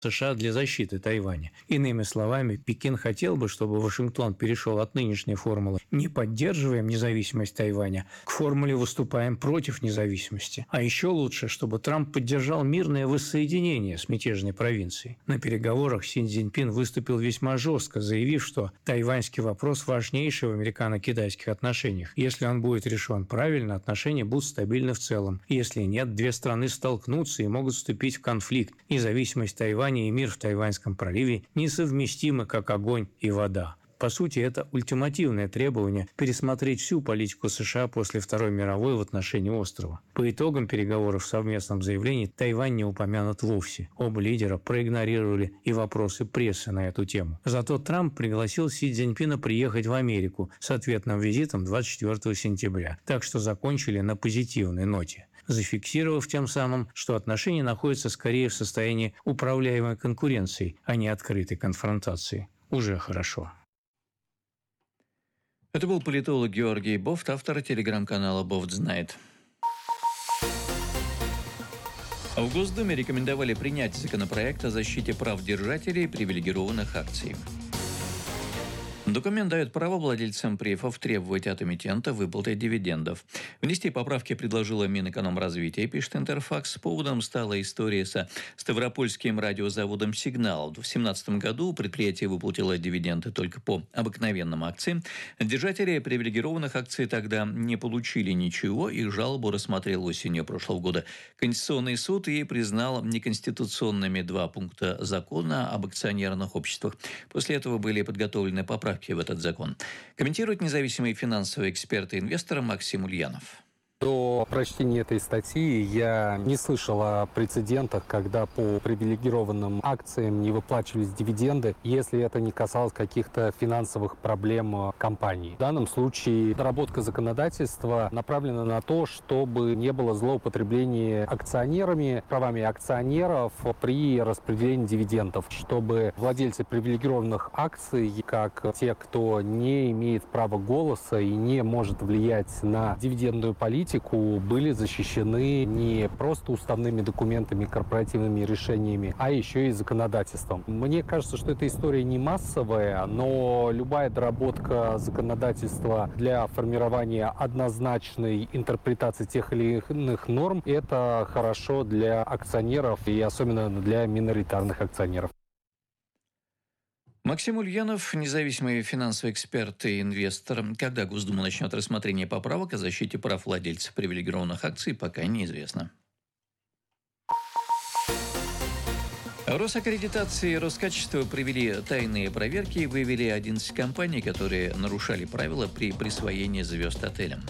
США для защиты Тайваня. Иными словами, Пекин хотел бы, чтобы Вашингтон перешел от нынешней формулы «не поддерживаем независимость Тайваня» к формуле «выступаем против независимости». А еще лучше, чтобы Трамп поддержал мирное воссоединение с мятежной провинцией. На переговорах Си Цзиньпин выступил весьма жестко, заявив, что тайваньский вопрос важнейший в американо-китайских отношениях. Если он будет решен правильно, отношения будут стабильны в целом. Если нет, две страны столкнутся и могут вступить в конфликт. Независимость Тайваня и мир в Тайваньском проливе несовместимы, как огонь и вода. По сути, это ультимативное требование пересмотреть всю политику США после Второй мировой в отношении острова. По итогам переговоров в совместном заявлении Тайвань не упомянут вовсе. Оба лидера проигнорировали и вопросы прессы на эту тему. Зато Трамп пригласил Си Цзиньпина приехать в Америку с ответным визитом 24 сентября. Так что закончили на позитивной ноте, зафиксировав тем самым, что отношения находятся скорее в состоянии управляемой конкуренции, а не открытой конфронтации. Уже хорошо. Это был политолог Георгий Бофт, автор телеграм-канала «Бофт знает». В Госдуме рекомендовали принять законопроект о защите прав держателей привилегированных акций. Документ дает право владельцам префов требовать от эмитента выплаты дивидендов. Внести поправки предложила Минэкономразвития, пишет Интерфакс. Поводом стала история со Ставропольским радиозаводом «Сигнал». В 2017 году предприятие выплатило дивиденды только по обыкновенным акциям. Держатели привилегированных акций тогда не получили ничего, их жалобу рассмотрел осенью прошлого года Конституционный суд и признал неконституционными 2 пункта закона об акционерных обществах. После этого были подготовлены поправки в этот закон. Комментирует независимый финансовый эксперт и инвестор Максим Ульянов. До прочтения этой статьи я не слышал о прецедентах, когда по привилегированным акциям не выплачивались дивиденды, если это не касалось каких-то финансовых проблем компании. В данном случае доработка законодательства направлена на то, чтобы не было злоупотребления акционерами, правами акционеров при распределении дивидендов, чтобы владельцы привилегированных акций, как те, кто не имеет права голоса и не может влиять на дивидендную политику, были защищены не просто уставными документами, корпоративными решениями, а еще и законодательством. Мне кажется, что эта история не массовая, но любая доработка законодательства для формирования однозначной интерпретации тех или иных норм – это хорошо для акционеров и особенно для миноритарных акционеров. Максим Ульянов, независимый финансовый эксперт и инвестор. Когда Госдума начнет рассмотрение поправок о защите прав владельцев привилегированных акций, пока неизвестно. Росаккредитация и Роскачество провели тайные проверки и выявили 11 компаний, которые нарушали правила при присвоении звезд отелям.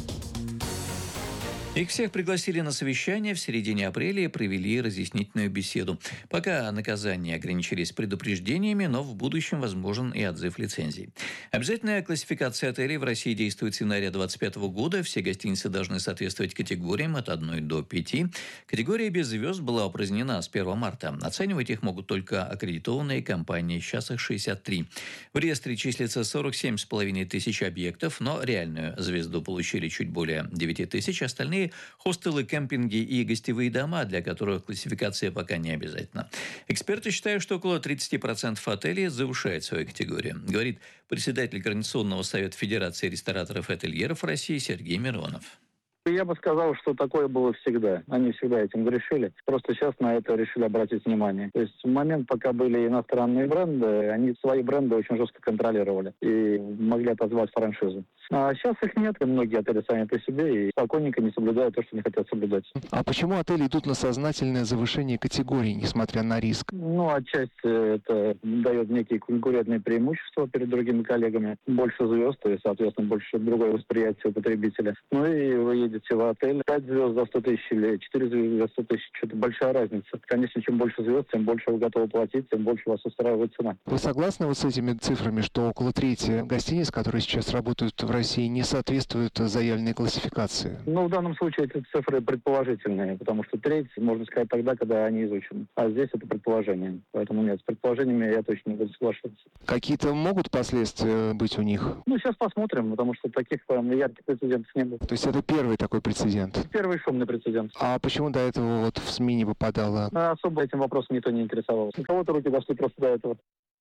Их всех пригласили на совещание в середине апреля и провели разъяснительную беседу. Пока наказания ограничились предупреждениями, но в будущем возможен и отзыв лицензий. Обязательная классификация отелей в России действует с января 2025 года. Все гостиницы должны соответствовать категориям от 1 до 5. Категория без звезд была упразднена с 1 марта. Оценивать их могут только аккредитованные компании. Сейчас их 63. В реестре числится 47,5 тысяч объектов, но реальную звезду получили чуть более 9 тысяч. Остальные хостелы, кемпинги и гостевые дома, для которых классификация пока не обязательна. Эксперты считают, что около 30% отелей завышает свою категорию, говорит председатель Координационного совета Федерации рестораторов и ательеров России Сергей Миронов. Я бы сказал, что такое было всегда. Они всегда этим грешили. Просто сейчас на это решили обратить внимание. То есть в момент, пока были иностранные бренды, они свои бренды очень жестко контролировали и могли отозвать франшизу. А сейчас их нет, и многие отели сами по себе и спокойненько не соблюдают то, что не хотят соблюдать. А почему отели идут на сознательное завышение категории, несмотря на риск? Отчасти это дает некие конкурентные преимущества перед другими коллегами. Больше звезд, и, соответственно, больше другое восприятие у потребителя. И вы едете в отель, 5 звезд за 100 тысяч или 4 звезды за 100 тысяч. Это большая разница. Конечно, чем больше звезд, тем больше вы готовы платить, тем больше вас устраивает цена. Вы согласны с этими цифрами, что около трети гостиниц, которые сейчас работают в России, не соответствуют заявленной классификации? В данном случае эти цифры предположительные, потому что треть, можно сказать, тогда, когда они изучены. А здесь это предположение. Поэтому нет, с предположениями я точно не буду соглашаться. Какие-то могут последствия быть у них? Сейчас посмотрим, потому что таких ярких прецедентов не было. То есть это первый такой прецедент? Первый шумный прецедент. А почему до этого вот в СМИ не попадало? Особо этим вопросом никто не интересовался. У кого-то руки дошли просто до этого.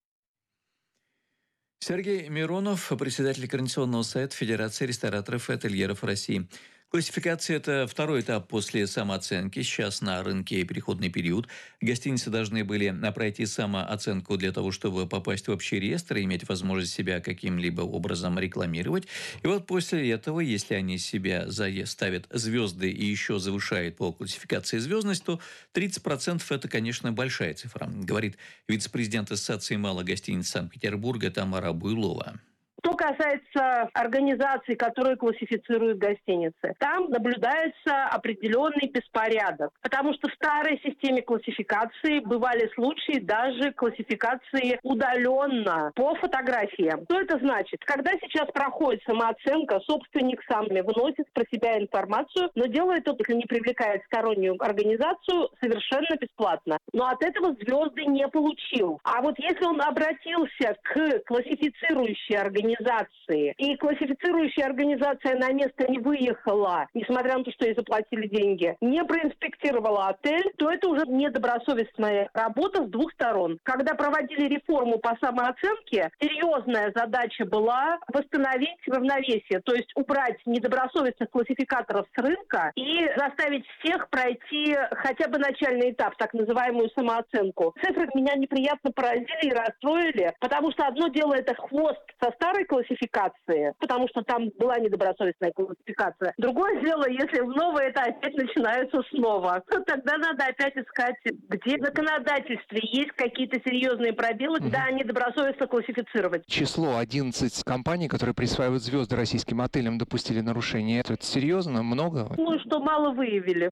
Сергей Миронов, председатель Координационного совета Федерации рестораторов и ательеров России. Классификация – это второй этап после самооценки. Сейчас на рынке переходный период. Гостиницы должны были пройти самооценку для того, чтобы попасть в общий реестр и иметь возможность себя каким-либо образом рекламировать. И вот после этого, если они себя ставят звезды и еще завышают по классификации звездность, то 30% – это, конечно, большая цифра, говорит вице-президент Ассоциации малых гостиниц Санкт-Петербурга Тамара Буйлова. Что касается организаций, которые классифицируют гостиницы, там наблюдается определенный беспорядок, потому что в старой системе классификации бывали случаи даже классификации удаленно по фотографиям. Что это значит? Когда сейчас проходит самооценка, собственник сам выносит про себя информацию, но делает это, если не привлекает стороннюю организацию, совершенно бесплатно. Но от этого звезды не получил. А вот если он обратился к классифицирующей организации, и классифицирующая организация на место не выехала, несмотря на то, что ей заплатили деньги, не проинспектировала отель, то это уже недобросовестная работа с двух сторон. Когда проводили реформу по самооценке, серьезная задача была восстановить равновесие, то есть убрать недобросовестных классификаторов с рынка и заставить всех пройти хотя бы начальный этап, так называемую самооценку. Цифры меня неприятно поразили и расстроили, потому что одно дело это хвост со старой классификации, потому что там была недобросовестная классификация. Другое дело, если вновь это опять начинается снова. То тогда надо опять искать, где в законодательстве есть какие-то серьезные пробелы, да, недобросовестно классифицировать. Число 11 компаний, которые присваивают звезды российским отелям, допустили нарушение. Это серьезно? Много? Думаю, что мало выявили.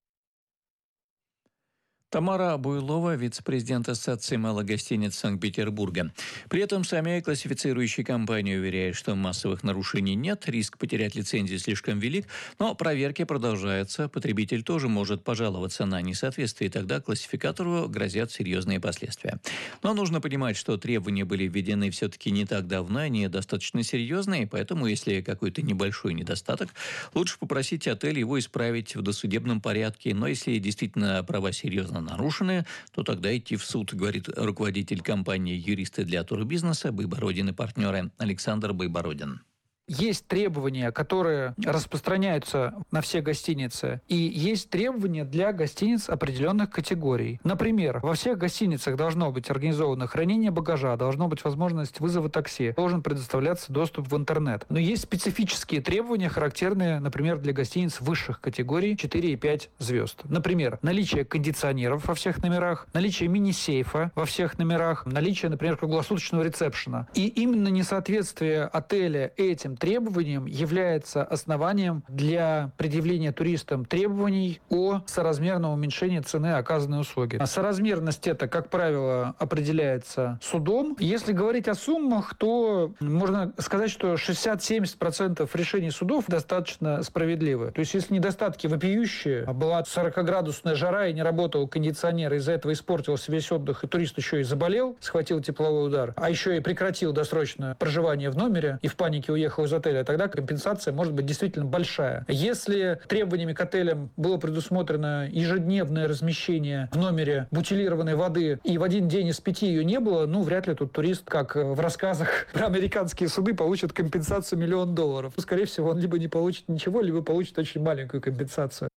Тамара Буйлова, вице-президент Ассоциации малых гостиниц Санкт-Петербурга. При этом сами классифицирующие компании уверяют, что массовых нарушений нет, риск потерять лицензию слишком велик, но проверки продолжаются. Потребитель тоже может пожаловаться на несоответствие, и тогда классификатору грозят серьезные последствия. Но нужно понимать, что требования были введены все-таки не так давно, они достаточно серьезные, поэтому если какой-то небольшой недостаток, лучше попросить отель его исправить в досудебном порядке. Но если действительно права серьезно нарушены, то тогда идти в суд, говорит руководитель компании «Юристы для турбизнеса» Байбородин и партнеры Александр Байбородин. Есть требования, которые распространяются на все гостиницы, и есть требования для гостиниц определенных категорий. Например, во всех гостиницах должно быть организовано хранение багажа, должна быть возможность вызова такси, должен предоставляться доступ в интернет. Но есть специфические требования, характерные, например, для гостиниц высших категорий 4 и 5 звезд. Например, наличие кондиционеров во всех номерах, наличие мини-сейфа во всех номерах, наличие, например, круглосуточного ресепшена. И именно несоответствие отеля этим требованиям является основанием для предъявления туристам требований о соразмерном уменьшении цены оказанной услуги. А соразмерность это, как правило, определяется судом. Если говорить о суммах, то можно сказать, что 60-70% решений судов достаточно справедливы. То есть, если недостатки вопиющие, была 40-градусная жара и не работал кондиционер, из-за этого испортился весь отдых, и турист еще и заболел, схватил тепловой удар, а еще и прекратил досрочное проживание в номере и в панике уехал из отеля, тогда компенсация может быть действительно большая. Если требованиями к отелям было предусмотрено ежедневное размещение в номере бутилированной воды, и в один день из 5 ее не было, вряд ли тут турист, как в рассказах про американские суды, получит компенсацию $1 миллион. Скорее всего, он либо не получит ничего, либо получит очень маленькую компенсацию.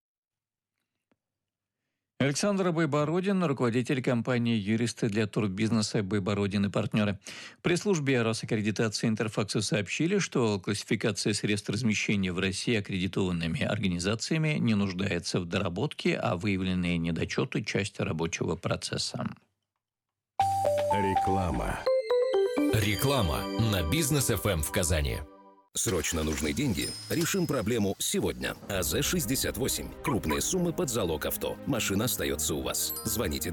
Александр Байбородин, руководитель компании «Юристы для турбизнеса» Байбородин и партнеры. В пресс-службе Росаккредитации Интерфаксу сообщили, что классификация средств размещения в России аккредитованными организациями не нуждается в доработке, а выявленные недочеты – часть рабочего процесса. Реклама. Реклама на Бизнес ФМ в Казани. Срочно нужны деньги? Решим проблему сегодня. АЗ-68. Крупные суммы под залог авто. Машина остается у вас. Звоните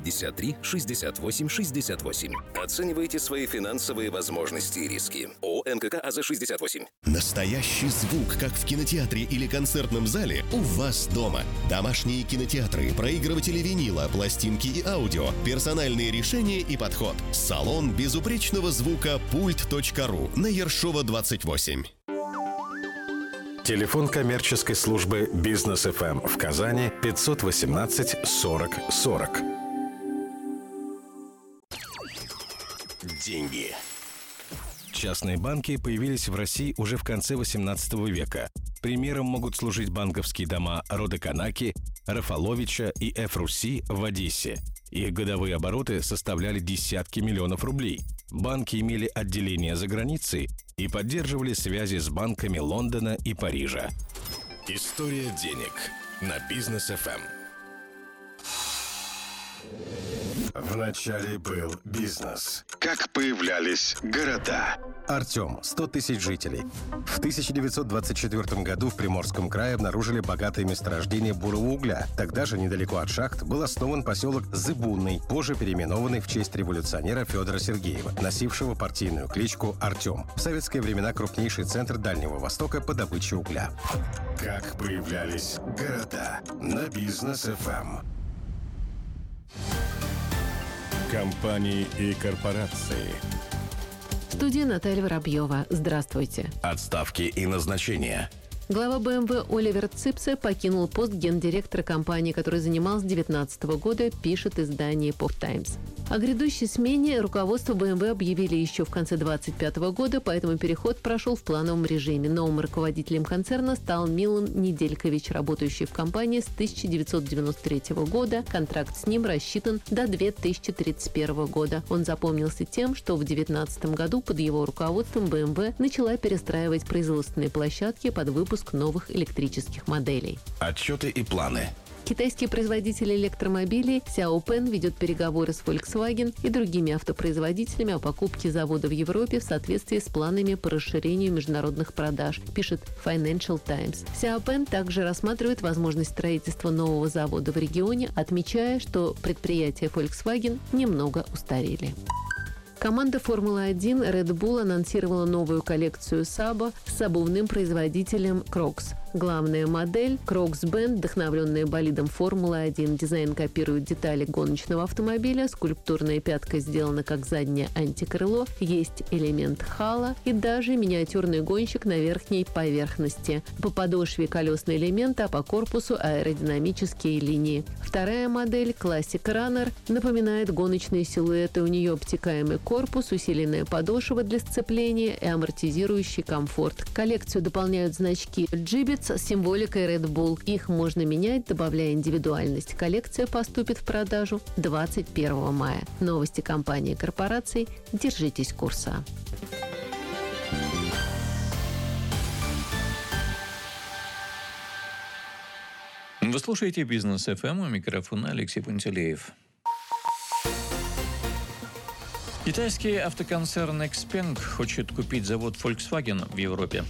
253-68-68. Оценивайте свои финансовые возможности и риски. ООО НКК АЗ-68. Настоящий звук, как в кинотеатре или концертном зале, у вас дома. Домашние кинотеатры, проигрыватели винила, пластинки и аудио, персональные решения и подход. Салон безупречного звука «Пульт.ру» на Ершова 28. Телефон коммерческой службы «Бизнес ФМ» в Казани 518 40 40. Деньги. Частные банки появились в России уже в конце XVIII века. Примером могут служить банковские дома рода Канаки, Рафаловича и Ф.Руси в Одессе. Их годовые обороты составляли десятки миллионов рублей. Банки имели отделения за границей и поддерживали связи с банками Лондона и Парижа. История денег на Бизнес ФМ. Вначале был бизнес. Как появлялись города? Артем, 100 тысяч жителей. В 1924 году в Приморском крае обнаружили богатое месторождение бурого угля. Тогда же недалеко от шахт был основан поселок Зыбунный, позже переименованный в честь революционера Федора Сергеева, носившего партийную кличку Артем. В советские времена крупнейший центр Дальнего Востока по добыче угля. Как появлялись города на Бизнес ФМ? Компании и корпорации. В студии Наталья Воробьева. Здравствуйте. Отставки и назначения. Глава БМВ Оливер Ципсе покинул пост гендиректора компании, который занимал с 2019 года, пишет издание Pop Times. О грядущей смене руководство БМВ объявили еще в конце 2025 года, поэтому переход прошел в плановом режиме. Новым руководителем концерна стал Милан Неделькович, работающий в компании с 1993 года. Контракт с ним рассчитан до 2031 года. Он запомнился тем, что в 2019 году под его руководством БМВ начала перестраивать производственные площадки под выпуск новых электрических моделей. Отчеты и планы. Китайский производитель электромобилей Xiaopeng ведет переговоры с Volkswagen и другими автопроизводителями о покупке завода в Европе в соответствии с планами по расширению международных продаж, пишет Financial Times. Xiaopeng также рассматривает возможность строительства нового завода в регионе, отмечая, что предприятия Volkswagen немного устарели. Команда Формулы-1 Red Bull анонсировала новую коллекцию Sabo с обувным производителем Crocs. Главная модель Crocs Band, вдохновленная болидом Формулы-1. Дизайн копирует детали гоночного автомобиля, скульптурная пятка сделана как заднее антикрыло, есть элемент хала и даже миниатюрный гонщик на верхней поверхности. По подошве колесные элементы, а по корпусу аэродинамические линии. Вторая модель Classic Runner напоминает гоночные силуэты. У нее обтекаемый корпус, усиленная подошва для сцепления и амортизирующий комфорт. Коллекцию дополняют значки Gibbet с символикой Red Bull. Их можно менять, добавляя индивидуальность. Коллекция поступит в продажу 21 мая. Новости компании и корпораций. Держитесь курса. Вы слушаете «Бизнес ФМ», у микрофона Алексей Пантелеев. Китайский автоконцерн XPeng хочет купить завод Volkswagen в Европе.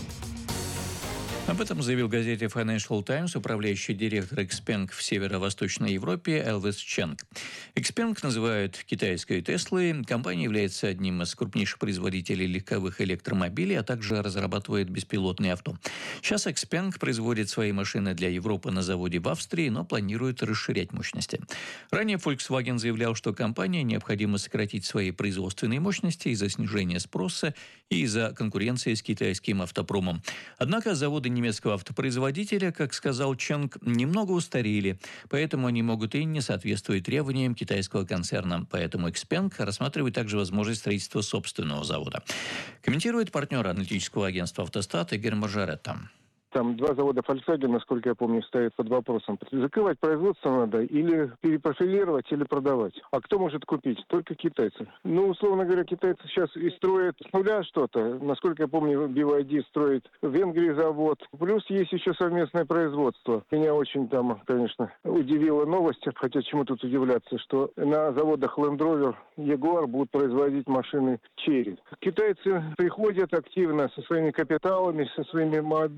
Об этом заявил газете Financial Times управляющий директор XPeng в северо-восточной Европе Элвис Ченг. XPeng называют китайской Теслой. Компания является одним из крупнейших производителей легковых электромобилей, а также разрабатывает беспилотные авто. Сейчас XPeng производит свои машины для Европы на заводе в Австрии, но планирует расширять мощности. Ранее Volkswagen заявлял, что компании необходимо сократить свои производственные мощности из-за снижения спроса и из-за конкуренции с китайским автопромом. Однако заводы немецкого автопроизводителя, как сказал Ченг, немного устарели, поэтому они могут и не соответствовать требованиям китайского концерна. Поэтому XPeng рассматривает также возможность строительства собственного завода. Комментирует партнер аналитического агентства «Автостат» Игорь Маржаретта. Там два завода Volkswagen, насколько я помню, стоят под вопросом. Закрывать производство надо или перепрофилировать, или продавать. А кто может купить? Только китайцы. Ну, условно говоря, китайцы сейчас и строят с нуля что-то. Насколько я помню, BYD строит в Венгрии завод. Плюс есть еще совместное производство. Меня очень там, конечно, удивила новость, хотя чему тут удивляться, что на заводах Land Rover, Jaguar будут производить машины Chery. Китайцы приходят активно со своими капиталами, со своими моделями,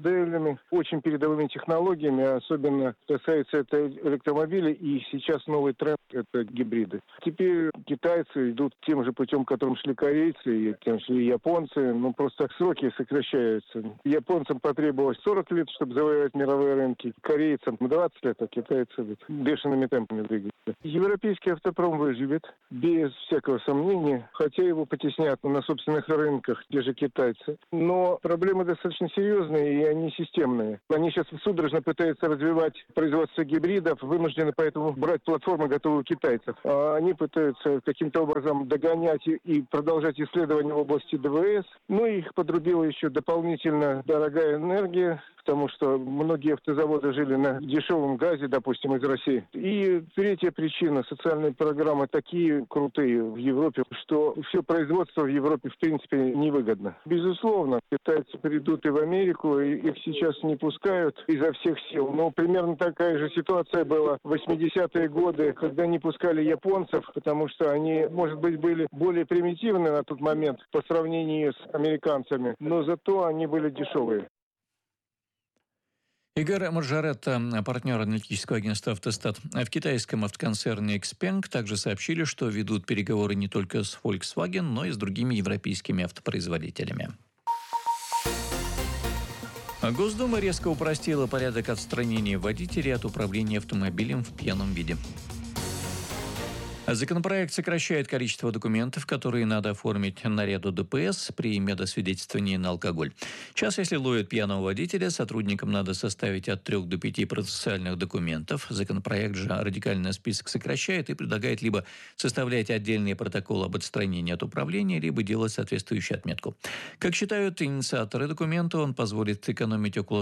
оснащены очень передовыми технологиями, особенно касается это электромобилей, и сейчас новый тренд – это гибриды. Теперь китайцы идут тем же путем, которым шли корейцы, и тем шли японцы, но просто сроки сокращаются. Японцам потребовалось 40 лет, чтобы завоевать мировые рынки, корейцам 20 лет, а китайцы бешеными темпами двигаются. Европейский автопром выживет, без всякого сомнения, хотя его потеснят на собственных рынках, те же китайцы. Но проблемы достаточно серьезные, и они системные. Они сейчас судорожно пытаются развивать производство гибридов, вынуждены поэтому брать платформы, готовые у китайцев. А они пытаются каким-то образом догонять и продолжать исследования в области ДВС. Ну и их подрубила еще дополнительно дорогая энергия, потому что многие автозаводы жили на дешевом газе, допустим, из России. И третья причина – социальные программы такие крутые в Европе, что все производство в Европе в принципе невыгодно. Безусловно, китайцы придут и в Америку, и их сейчас не пускают изо всех сил. Но примерно такая же ситуация была в 80-е годы, когда не пускали японцев, потому что они, может быть, были более примитивны на тот момент по сравнению с американцами, но зато они были дешевые. Игорь Маржаретта, партнер аналитического агентства «Автостат». В китайском автоконцерне XPeng также сообщили, что ведут переговоры не только с Volkswagen, но и с другими европейскими автопроизводителями. Госдума резко упростила порядок отстранения водителей от управления автомобилем в пьяном виде. Законопроект сокращает количество документов, которые надо оформить наряду ДПС при медосвидетельствовании на алкоголь. Сейчас, если ловят пьяного водителя, сотрудникам надо составить от 3 до 5 процессуальных документов. Законопроект же радикально список сокращает и предлагает либо составлять отдельные протоколы об отстранении от управления, либо делать соответствующую отметку. Как считают инициаторы документа, он позволит экономить около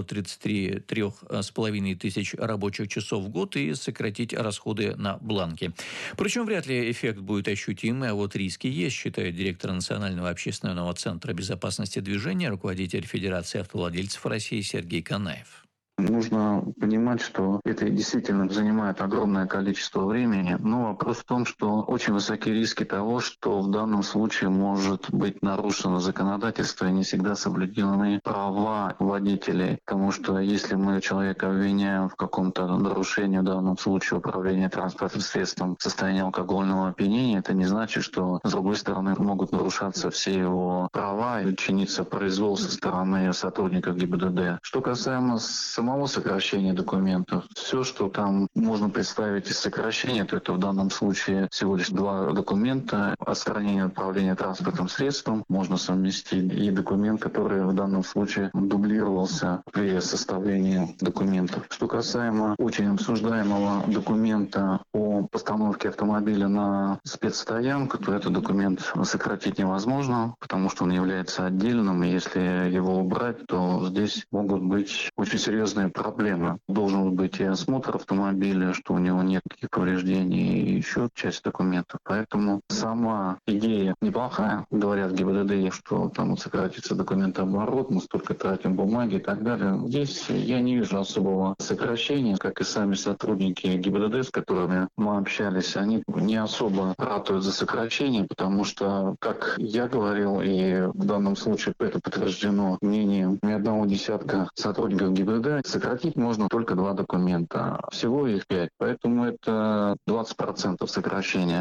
33,5 тысяч рабочих часов в год и сократить расходы на бланки. Причем вряд ли эффект будет ощутимый, а вот риски есть, считает директор Национального общественного центра безопасности движения, руководитель Федерации автовладельцев России Сергей Канаев. Нужно понимать, что это действительно занимает огромное количество времени, но вопрос в том, что очень высокие риски того, что в данном случае может быть нарушено законодательство и не всегда соблюдены права водителей. Потому что если мы человека обвиняем в каком-то нарушении, в данном случае управления транспортным средством в состоянии алкогольного опьянения, это не значит, что с другой стороны могут нарушаться все его права и чиниться произвол со стороны сотрудников ГИБДД. Что касаемо самого сокращения документов. Все, что там можно представить из сокращения, то это в данном случае всего лишь 2 документа. Отстранение от управления транспортным средством можно совместить и документ, который в данном случае дублировался при составлении документов. Что касаемо очень обсуждаемого документа о постановке автомобиля на спецстоянку, то этот документ сократить невозможно, потому что он является отдельным, и если его убрать, то здесь могут быть очень серьезные проблемы. Должен быть и осмотр автомобиля, что у него нет никаких повреждений, и еще часть документов. Поэтому сама идея неплохая. Говорят ГИБДД, что там сократится документооборот, мы столько тратим бумаги и так далее. Здесь я не вижу особого сокращения, как и сами сотрудники ГИБДД, с которыми мы общались, они не особо ратуют за сокращение, потому что, как я говорил, и в данном случае это подтверждено мнением ни одного десятка сотрудников ГИБДД, сократить можно только 2 документа, всего их 5, поэтому это 20% сокращения.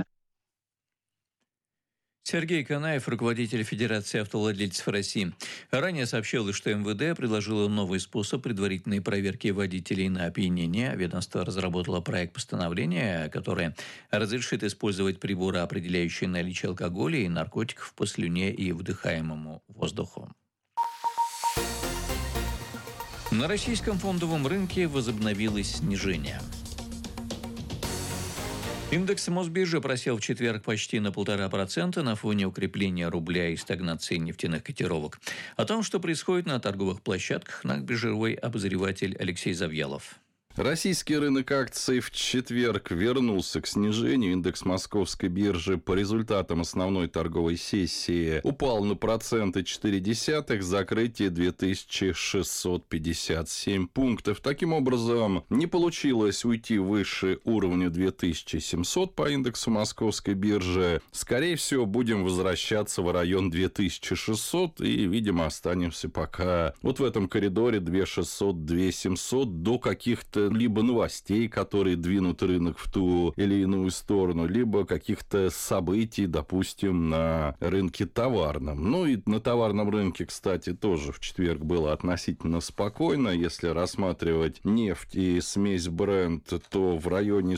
Сергей Канаев, руководитель Федерации автовладельцев России. Ранее сообщалось, что МВД предложило новый способ предварительной проверки водителей на опьянение. Ведомство разработало проект постановления, которое разрешит использовать приборы, определяющие наличие алкоголя и наркотиков по слюне и вдыхаемому воздуху. На российском фондовом рынке возобновилось снижение. Индекс Мосбиржи просел в четверг почти на 1,5% на фоне укрепления рубля и стагнации нефтяных котировок. О том, что происходит на торговых площадках, наш биржевой обозреватель Алексей Завьялов. Российский рынок акций в четверг вернулся к снижению. Индекс Московской биржи по результатам основной торговой сессии упал на 0,4%, закрытие 2657 пунктов. Таким образом, не получилось уйти выше уровня 2700 по индексу Московской биржи. Скорее всего, будем возвращаться в район 2600 и, видимо, останемся пока вот в этом коридоре 2600-2700 до каких-то либо новостей, которые двинут рынок в ту или иную сторону, либо каких-то событий, допустим, на рынке товарном. Ну и на товарном рынке, кстати, тоже в четверг было относительно спокойно. Если рассматривать нефть и смесь Brent, то в районе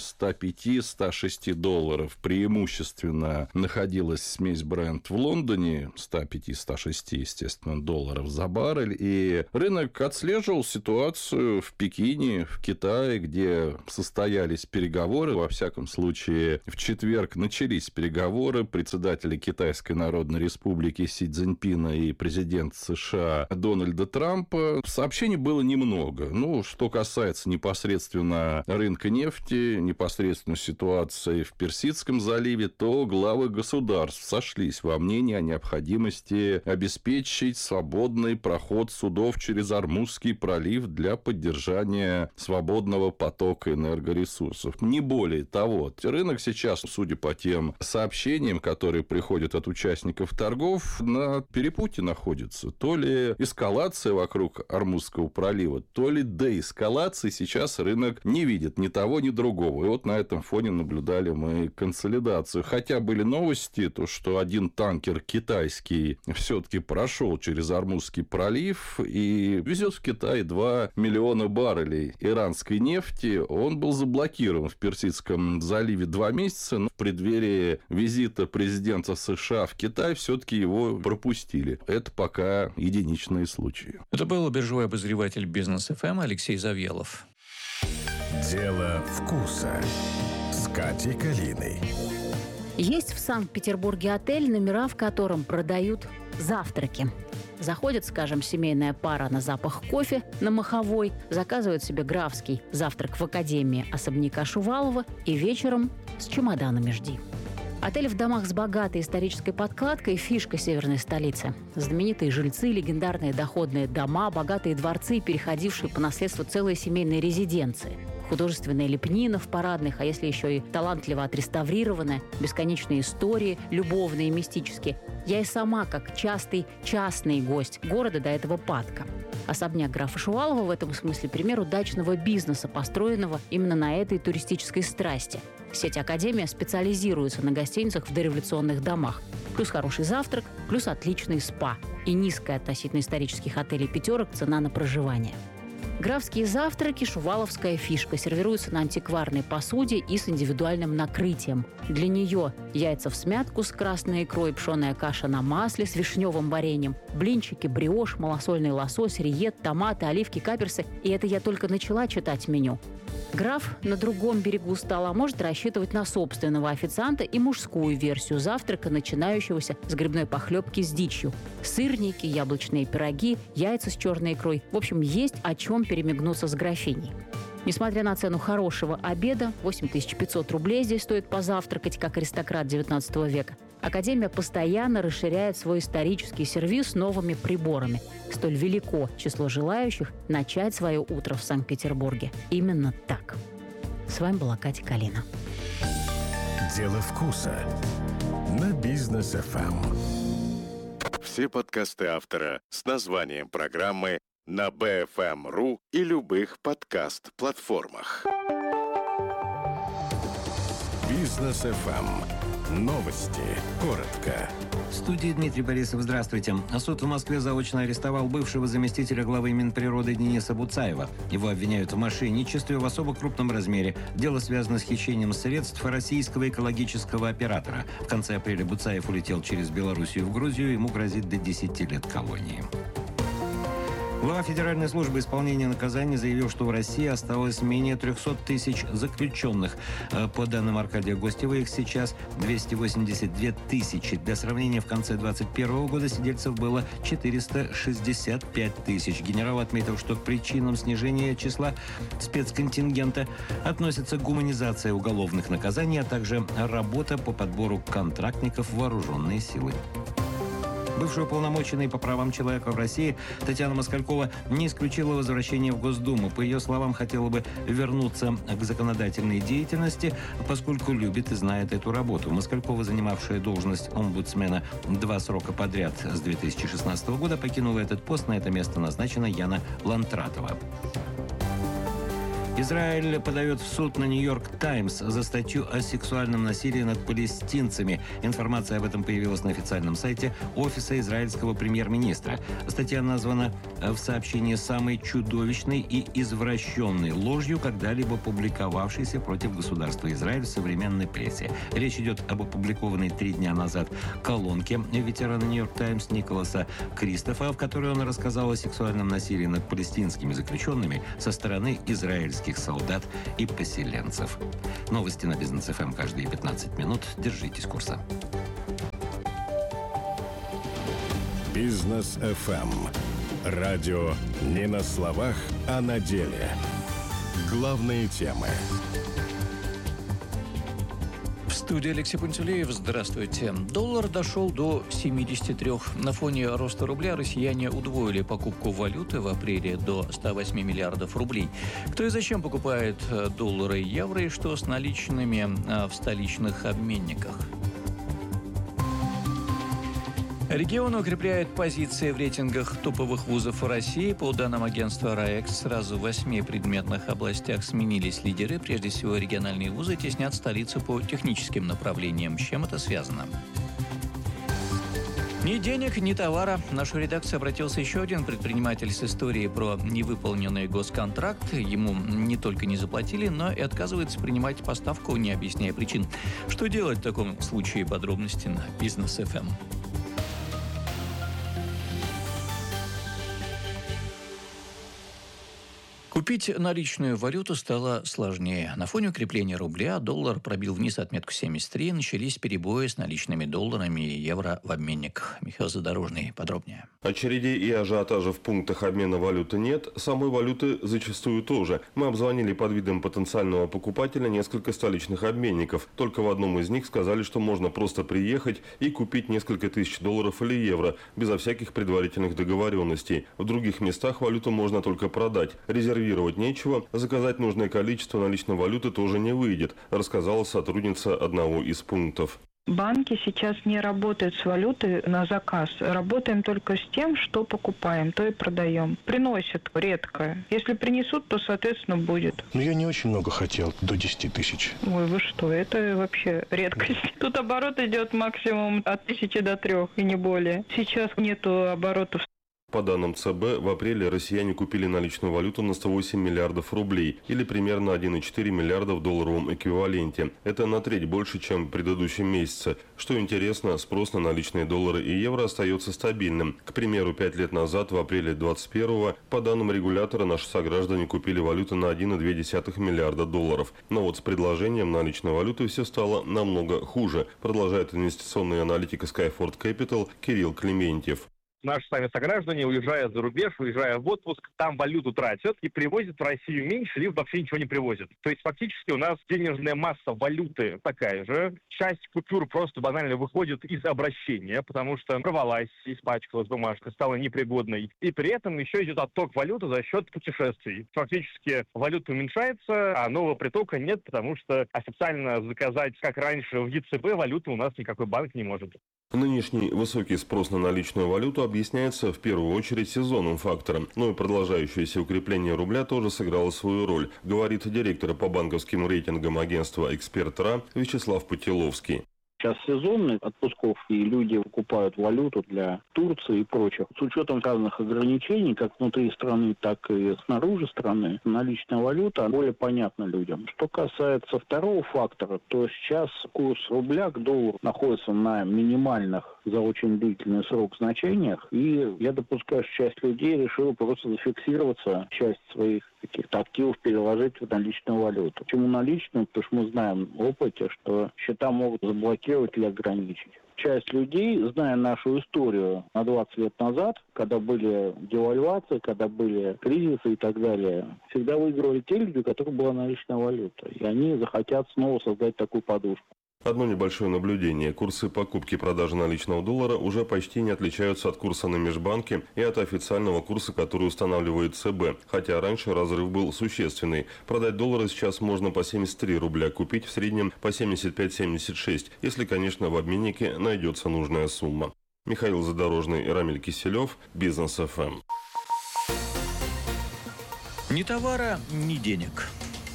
$105-106 преимущественно находилась смесь Brent в Лондоне, 105-106, естественно, долларов за баррель. И рынок отслеживал ситуацию в Пекине, в Китае, где состоялись переговоры. Во всяком случае, в четверг начались переговоры председателя Китайской Народной Республики Си Цзиньпина и президента США Дональда Трампа. Сообщений было немного. Ну, что касается непосредственно рынка нефти, непосредственно ситуации в Персидском заливе, то главы государств сошлись во мнении о необходимости обеспечить свободный проход судов через Ормузский пролив для поддержания свободного потока энергоресурсов. Не более того, рынок сейчас, судя по тем сообщениям, которые приходят от участников торгов, на перепутье находится. То ли эскалация вокруг Ормузского пролива, то ли деэскалации сейчас рынок не видит ни того, ни другого. И вот на этом фоне наблюдали мы консолидацию. Хотя были новости, то что один танкер китайский все-таки прошел через Ормузский пролив и везет в Китай 2 миллиона баррелей иранской нефти. Он был заблокирован в Персидском заливе 2 месяца, но в преддверии визита президента США в Китай все-таки его пропустили. Это пока единичные случаи. Это был биржевой обозреватель Бизнес ФМ Алексей Завьялов. Дело вкуса с Катей Калиной. Есть в Санкт-Петербурге отель, номера в котором продают завтраки. Заходит, скажем, семейная пара на запах кофе на Маховой, заказывает себе графский завтрак в академии особняка Шувалова и вечером с чемоданами жди. Отель в домах с богатой исторической подкладкой – фишка северной столицы. Знаменитые жильцы, легендарные доходные дома, богатые дворцы, переходившие по наследству целые семейные резиденции. Художественная лепнина в парадных, а если еще и талантливо отреставрированная, бесконечные истории, любовные и мистические. Я и сама, как частый частный гость города до этого падка. Особняк графа Шувалова в этом смысле пример удачного бизнеса, построенного именно на этой туристической страсти. Сеть «Академия» специализируется на гостиницах в дореволюционных домах. Плюс хороший завтрак, плюс отличный спа и низкая относительно исторических отелей «Пятерок» цена на проживание. Графские завтраки – шуваловская фишка, сервируются на антикварной посуде и с индивидуальным накрытием. Для нее яйца всмятку с красной икрой, пшеная каша на масле с вишневым вареньем, блинчики, бриош, малосольный лосось, риет, томаты, оливки, каперсы. И это я только начала читать меню. Граф на другом берегу стола может рассчитывать на собственного официанта и мужскую версию завтрака, начинающегося с грибной похлебки с дичью. Сырники, яблочные пироги, яйца с черной икрой. В общем, есть о чем перемигнуться с графиней. Несмотря на цену хорошего обеда, 8500 рублей здесь стоит позавтракать, как аристократ XIX века, Академия постоянно расширяет свой исторический сервиз новыми приборами. Столь велико число желающих начать свое утро в Санкт-Петербурге. Именно так. С вами была Катя Калина. Дело вкуса на Бизнес ФМ. Все подкасты автора с названием программы на BFM.ru и любых подкаст-платформах. Бизнес ФМ. Новости. Коротко. В студии Дмитрий Борисов. Здравствуйте. Суд в Москве заочно арестовал бывшего заместителя главы Минприроды Дениса Буцаева. Его обвиняют в мошенничестве в особо крупном размере. Дело связано с хищением средств российского экологического оператора. В конце апреля Буцаев улетел через Белоруссию в Грузию. Ему грозит до 10 лет колонии. Глава Федеральной службы исполнения наказаний заявил, что в России осталось менее 300 тысяч заключенных. По данным Аркадия Гостева, их сейчас 282 тысячи. Для сравнения, в конце 2021 года сидельцев было 465 тысяч. Генерал отметил, что к причинам снижения числа спецконтингента относятся гуманизация уголовных наказаний, а также работа по подбору контрактников в вооруженные силы. Бывшая уполномоченная по правам человека в России Татьяна Москалькова не исключила возвращение в Госдуму. По ее словам, хотела бы вернуться к законодательной деятельности, поскольку любит и знает эту работу. Москалькова, занимавшая должность омбудсмена 2 срока подряд с 2016 года, покинула этот пост. На это место назначена Яна Лантратова. Израиль подает в суд на «Нью-Йорк Таймс» за статью о сексуальном насилии над палестинцами. Информация об этом появилась на официальном сайте офиса израильского премьер-министра. Статья названа в сообщении самой чудовищной и извращенной ложью, когда-либо публиковавшейся против государства Израиль в современной прессе. Речь идет об опубликованной 3 дня назад колонке ветерана «Нью-Йорк Таймс» Николаса Кристофа, в которой он рассказал о сексуальном насилии над палестинскими заключенными со стороны израильских солдат и поселенцев. Новости на Бизнес ФМ каждые 15 минут. Держитесь курса. Бизнес ФМ. Радио не на словах, а на деле. Главные темы. В студии Алексей Пантелеев. Здравствуйте. Доллар дошел до 73. На фоне роста рубля россияне удвоили покупку валюты в апреле до 108 миллиардов рублей. Кто и зачем покупает доллары и евро, и что с наличными в столичных обменниках? Регион укрепляет позиции в рейтингах топовых вузов России. По данным агентства РАЭКС, сразу в 8 предметных областях сменились лидеры. Прежде всего, региональные вузы теснят столицу по техническим направлениям. С чем это связано? Ни денег, ни товара. В нашу редакцию обратился еще один предприниматель с историей про невыполненный госконтракт. Ему не только не заплатили, но и отказывается принимать поставку, не объясняя причин. Что делать в таком случае? Подробности на Бизнес ФМ. Купить наличную валюту стало сложнее. На фоне укрепления рубля доллар пробил вниз отметку 73, начались перебои с наличными долларами и евро в обменниках. Михаил Задорожный подробнее. Очередей и ажиотажа в пунктах обмена валюты нет, самой валюты зачастую тоже. Мы обзвонили под видом потенциального покупателя несколько столичных обменников. Только в одном из них сказали, что можно просто приехать и купить несколько тысяч долларов или евро, безо всяких предварительных договоренностей. В других местах валюту можно только продать. Резервировать нечего, заказать нужное количество наличной валюты тоже не выйдет, рассказала сотрудница одного из пунктов. Банки сейчас не работают с валютой на заказ. Работаем только с тем, что покупаем, то и продаем. Приносят редко. Если принесут, то, соответственно, будет. Но я не очень много хотел, до 10 тысяч. Ой, вы что, это вообще редкость. Тут оборот идет максимум от 1000 до 3 и не более. Сейчас нету оборотов. По данным ЦБ, в апреле россияне купили наличную валюту на 108 миллиардов рублей, или примерно 1,4 миллиарда в долларовом эквиваленте. Это на треть больше, чем в предыдущем месяце. Что интересно, спрос на наличные доллары и евро остается стабильным. К примеру, 5 лет назад, в апреле 2021, по данным регулятора, наши сограждане купили валюту на 1,2 миллиарда долларов. Но вот с предложением наличной валюты все стало намного хуже, продолжает инвестиционный аналитик Skyford Capital Кирилл Клементьев. Наши сами сограждане, уезжая за рубеж, уезжая в отпуск, там валюту тратят и привозят в Россию меньше, либо вообще ничего не привозят. То есть фактически у нас денежная масса валюты такая же. Часть купюр просто банально выходит из обращения, потому что порвалась, испачкалась бумажка, стала непригодной. И при этом еще идет отток валюты за счет путешествий. Фактически валюта уменьшается, а нового притока нет, потому что официально заказать, как раньше, в ЕЦБ валюту у нас никакой банк не может. Нынешний высокий спрос на наличную валюту объясняется в первую очередь сезонным фактором, но и продолжающееся укрепление рубля тоже сыграло свою роль, говорит директор по банковским рейтингам агентства «Эксперт РА» Вячеслав Путиловский. Сейчас сезонный отпусков, и люди покупают валюту для Турции и прочих. С учетом разных ограничений, как внутри страны, так и снаружи страны, наличная валюта более понятна людям. Что касается второго фактора, то сейчас курс рубля к доллару находится на минимальных за очень длительный срок значениях. И я допускаю, что часть людей решила просто зафиксироваться, часть своих каких-то активов переложить в наличную валюту. Почему наличную? Потому что мы знаем в опыте, что счета могут заблокировать или ограничить. Часть людей, зная нашу историю на 20 лет назад, когда были девальвации, когда были кризисы и так далее, всегда выигрывали те люди, у которых была наличная валюта. И они захотят снова создать такую подушку. Одно небольшое наблюдение. Курсы покупки и продажи наличного доллара уже почти не отличаются от курса на межбанке и от официального курса, который устанавливает ЦБ. Хотя раньше разрыв был существенный. Продать доллары сейчас можно по 73 рубля, купить в среднем по 75-76, если, конечно, в обменнике найдется нужная сумма. Михаил Задорожный и Рамиль Киселев, Бизнес ФМ. Ни товара, ни денег.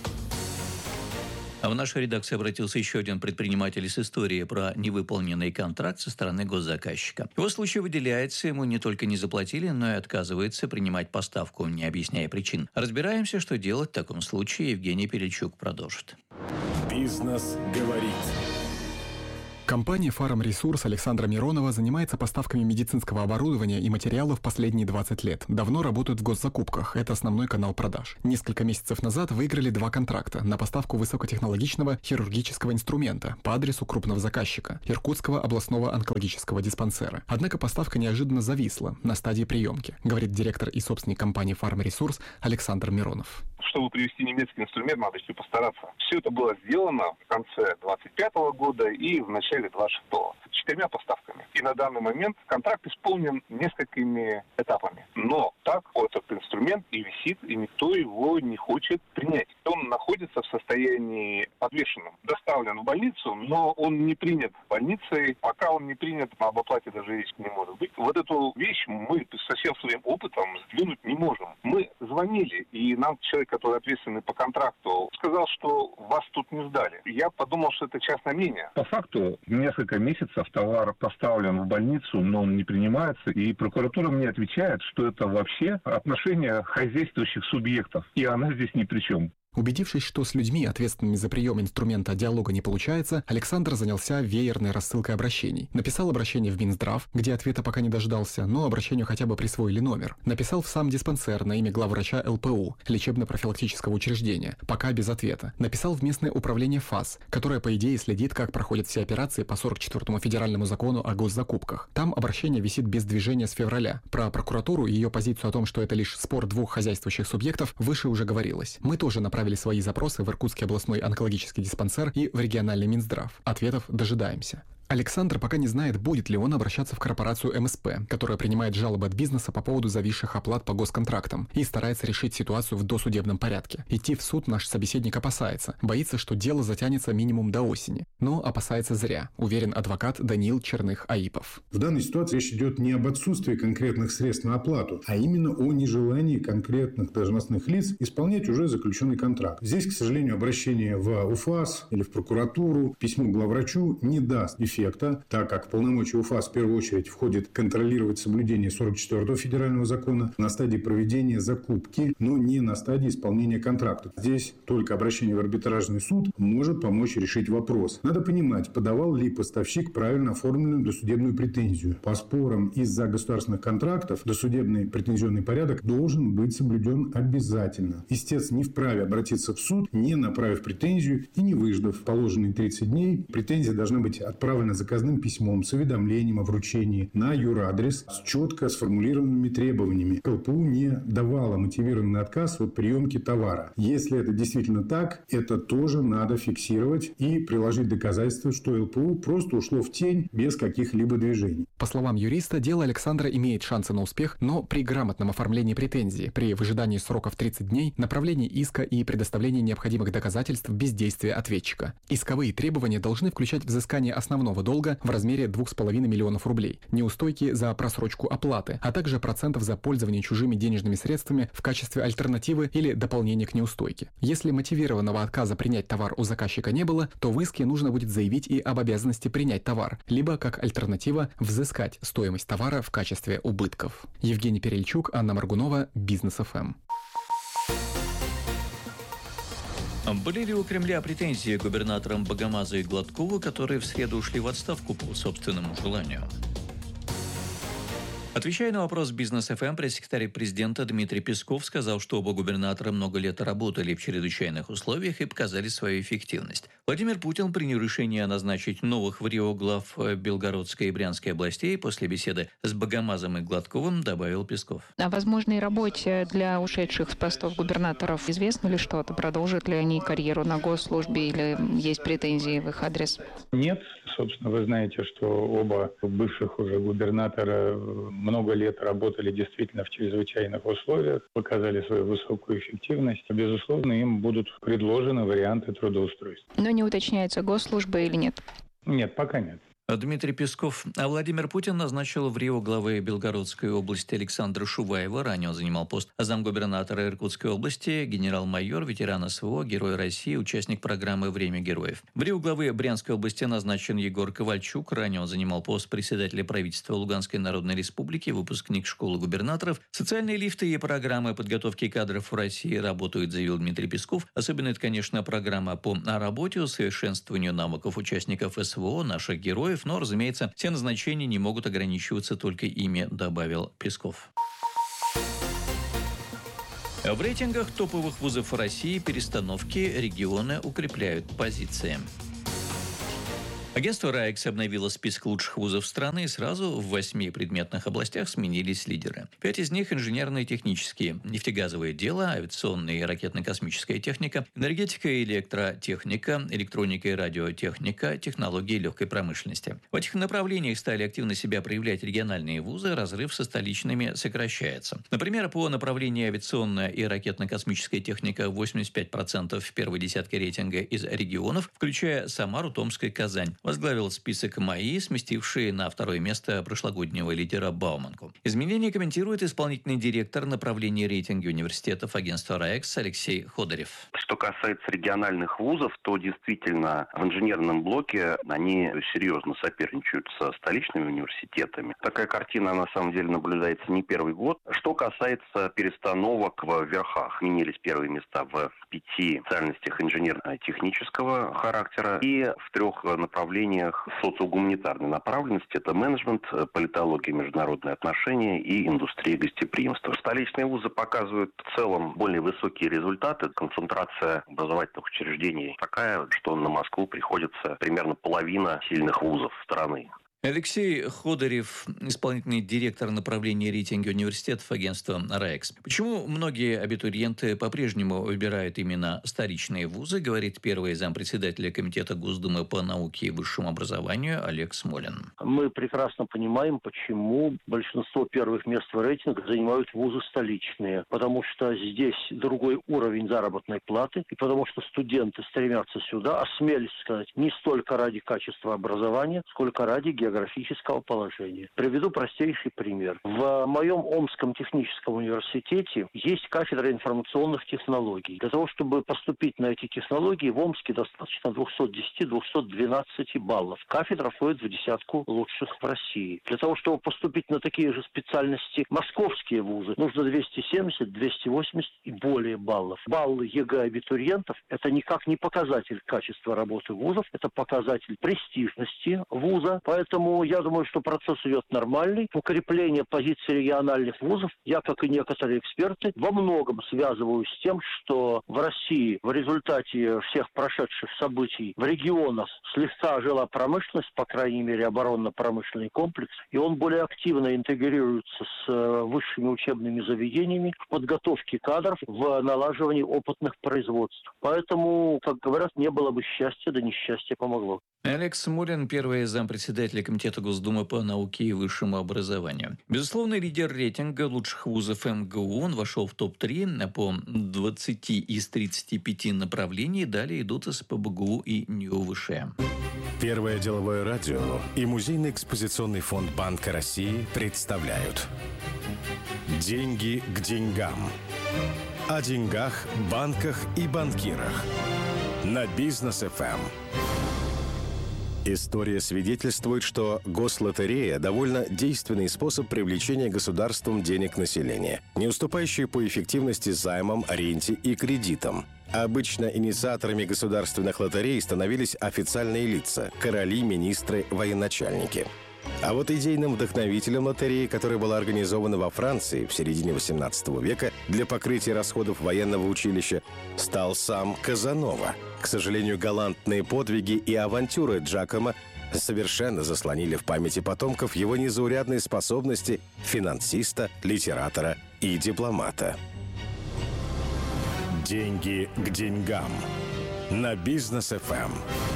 А в нашу редакцию обратился еще один предприниматель с историей про невыполненный контракт со стороны госзаказчика. Его случай выделяется, ему не только не заплатили, но и отказывается принимать поставку, не объясняя причин. Разбираемся, что делать в таком случае. Евгений Перельчук продолжит. Бизнес говорит. Компания «Фарм Ресурс» Александра Миронова занимается поставками медицинского оборудования и материалов последние 20 лет. Давно работают в госзакупках. Это основной канал продаж. Несколько месяцев назад выиграли 2 контракта на поставку высокотехнологичного хирургического инструмента по адресу крупного заказчика – Иркутского областного онкологического диспансера. Однако поставка неожиданно зависла на стадии приемки, говорит директор и собственник компании «Фарм Ресурс» Александр Миронов. Чтобы привезти немецкий инструмент, надо еще постараться. Все это было сделано в конце 25 года и в начале 26-го. 4 поставками. И на данный момент контракт исполнен несколькими этапами. Но так этот инструмент и висит, и никто его не хочет принять. Он находится в состоянии подвешенном. Доставлен в больницу, но он не принят больницей. Пока он не принят, об оплате даже речи не может быть. Вот эту вещь мы со всем своим опытом сдвинуть не можем. Мы звонили, и нам человек, который ответственный по контракту, сказал, что вас тут не сдали. Я подумал, что это частное мнение. По факту, несколько месяцев товар поставлен в больницу, но он не принимается, и прокуратура мне отвечает, что это вообще отношения хозяйствующих субъектов, и она здесь ни при чем. Убедившись, что с людьми, ответственными за прием инструмента диалога не получается, Александр занялся веерной рассылкой обращений. Написал обращение в Минздрав, где ответа пока не дождался, но обращению хотя бы присвоили номер. Написал в сам диспансер на имя главврача ЛПУ, лечебно-профилактического учреждения, пока без ответа. Написал в местное управление ФАС, которое, по идее, следит, как проходят все операции по 44-му федеральному закону о госзакупках. Там обращение висит без движения с февраля. Про прокуратуру и ее позицию о том, что это лишь спор 2 хозяйствующих субъектов, выше уже говорилось. Мы тоже направили свои запросы в Иркутский областной онкологический диспансер и в региональный Минздрав. Ответов дожидаемся. Александр пока не знает, будет ли он обращаться в корпорацию МСП, которая принимает жалобы от бизнеса по поводу зависших оплат по госконтрактам и старается решить ситуацию в досудебном порядке. Идти в суд наш собеседник опасается. Боится, что дело затянется минимум до осени. Но опасается зря, уверен адвокат Даниил Черных-Аипов. В данной ситуации речь идет не об отсутствии конкретных средств на оплату, а именно о нежелании конкретных должностных лиц исполнять уже заключенный контракт. Здесь, к сожалению, обращение в УФАС или в прокуратуру, письмо к главврачу не даст эффекта, так как в полномочия УФАС в первую очередь входит контролировать соблюдение 44-го федерального закона на стадии проведения закупки, но не на стадии исполнения контракта. Здесь только обращение в арбитражный суд может помочь решить вопрос. Надо понимать, подавал ли поставщик правильно оформленную досудебную претензию. По спорам из-за государственных контрактов досудебный претензионный порядок должен быть соблюден обязательно. Истец не вправе обратиться в суд, не направив претензию и не выждав положенные 30 дней. Претензия должна быть отправлена заказным письмом с уведомлением о вручении на юрадрес с четко сформулированными требованиями. ЛПУ не давала мотивированный отказ от приемки товара. Если это действительно так, это тоже надо фиксировать и приложить доказательства, что ЛПУ просто ушло в тень без каких-либо движений. По словам юриста, дело Александра имеет шансы на успех, но при грамотном оформлении претензии, при выжидании сроков 30 дней, направлении иска и предоставлении необходимых доказательств без действия ответчика. Исковые требования должны включать взыскание основного долга в размере 2,5 миллионов рублей, неустойки за просрочку оплаты, а также процентов за пользование чужими денежными средствами в качестве альтернативы или дополнения к неустойке. Если мотивированного отказа принять товар у заказчика не было, то в иске нужно будет заявить и об обязанности принять товар, либо как альтернатива взыскать стоимость товара в качестве убытков. Евгений Перельчук, Анна Моргунова, Бизнес ФМ. Были ли у Кремля претензии к губернаторам Богомазу и Гладкову, которые в среду ушли в отставку по собственному желанию? Отвечая на вопрос «Бизнес ФМ», пресс-секретарь президента Дмитрий Песков сказал, что оба губернатора много лет работали в чрезвычайных условиях и показали свою эффективность. Владимир Путин принял решение назначить новых в Рио глав Белгородской и Брянской областей. После беседы с Богомазом и Гладковым добавил Песков. О возможной работе для ушедших с постов губернаторов известно ли что-то? Продолжат ли они карьеру на госслужбе или есть претензии в их адрес? Нет. Собственно, вы знаете, что оба бывших уже губернатора много лет работали действительно в чрезвычайных условиях, показали свою высокую эффективность. Безусловно, им будут предложены варианты трудоустройства. Но не уточняется, госслужба или нет? Нет, пока нет. Дмитрий Песков. А Владимир Путин назначил в Рио главы Белгородской области Александра Шуваева. Ранее он занимал пост замгубернатора Иркутской области, генерал-майор, ветеран СВО, Герой России, участник программы «Время героев». В Рио главы Брянской области назначен Егор Ковальчук. Ранее он занимал пост председателя правительства Луганской Народной Республики, выпускник школы губернаторов. Социальные лифты и программы подготовки кадров в России работают, заявил Дмитрий Песков. Особенно это, конечно, программа по работе, усовершенствованию навыков участников СВО, наших героев. Но, разумеется, все назначения не могут ограничиваться только ими, добавил Песков. В рейтингах топовых вузов России перестановки регионы укрепляют позиции. Агентство РАЭКС обновило список лучших вузов страны, и сразу в 8 предметных областях сменились лидеры. 5 из них – инженерные и технические, нефтегазовое дело, авиационная и ракетно-космическая техника, энергетика и электротехника, электроника и радиотехника, технологии легкой промышленности. В этих направлениях стали активно себя проявлять региональные вузы, разрыв со столичными сокращается. Например, по направлению авиационная и ракетно-космическая техника 85% в первой десятке рейтинга из регионов, включая Самару, Томск и Казань. Возглавил список МАИ, сместивший на второе место прошлогоднего лидера Бауманку. Изменения комментирует исполнительный директор направления рейтинга университетов агентства РАЭКС Алексей Ходорев. Что касается региональных вузов, то действительно в инженерном блоке они серьезно соперничают со столичными университетами. Такая картина на самом деле наблюдается не первый год. Что касается перестановок в верхах, сменились первые места в 5 специальностях инженерно-технического характера и в 3 направлениях социогуманитарной направленности. Это менеджмент, политология, международные отношения и индустрия гостеприимства. Столичные вузы показывают в целом более высокие результаты. Концентрация образовательных учреждений такая, что на Москву приходится примерно половина сильных вузов страны. Алексей Ходорев, исполнительный директор направления рейтинга университетов агентства РАЭКС. Почему многие абитуриенты по-прежнему выбирают именно столичные вузы, говорит первый зампредседателя Комитета Госдумы по науке и высшему образованию Олег Смолин. Мы прекрасно понимаем, почему большинство первых мест в рейтингах занимают вузы столичные. Потому что здесь другой уровень заработной платы, и потому что студенты стремятся сюда, осмелюсь сказать, не столько ради качества образования, сколько ради географического положения. Приведу простейший пример. В моем Омском техническом университете есть кафедра информационных технологий. Для того, чтобы поступить на эти технологии, в Омске достаточно 210-212 баллов. Кафедра входит в десятку лучших в России. Для того, чтобы поступить на такие же специальности московские вузы, нужно 270, 280 и более баллов. Баллы ЕГЭ абитуриентов – это никак не показатель качества работы вузов, это показатель престижности вуза. Поэтому я думаю, что процесс идет нормальный. Укрепление позиций региональных вузов, я, как и некоторые эксперты, во многом связываю с тем, что в России в результате всех прошедших событий в регионах слегка ожила промышленность, по крайней мере оборонно-промышленный комплекс, и он более активно интегрируется с высшими учебными заведениями в подготовке кадров, в налаживании опытных производств. Поэтому, как говорят, не было бы счастья, да несчастье помогло. Олег Смолин, первый зампредседателя Комитета Госдумы по науке и высшему образованию. Безусловный лидер рейтинга лучших вузов МГУ. Он вошел в топ-3 по 20 из 35 направлений. Далее идут СПбГУ и НИУ-ВШ. Первое деловое радио и Музейный экспозиционный фонд Банка России представляют «Деньги к деньгам». О деньгах, банках и банкирах. На Бизнес ФМ. История свидетельствует, что гослотерея – довольно действенный способ привлечения государством денег населения, не уступающий по эффективности займам, ренте и кредитам. Обычно инициаторами государственных лотерей становились официальные лица – короли, министры, военачальники. А вот идейным вдохновителем лотереи, которая была организована во Франции в середине XVIII века для покрытия расходов военного училища, стал сам Казанова. К сожалению, галантные подвиги и авантюры Джакомо совершенно заслонили в памяти потомков его незаурядные способности финансиста, литератора и дипломата. Деньги к деньгам. На Бизнес-ФМ.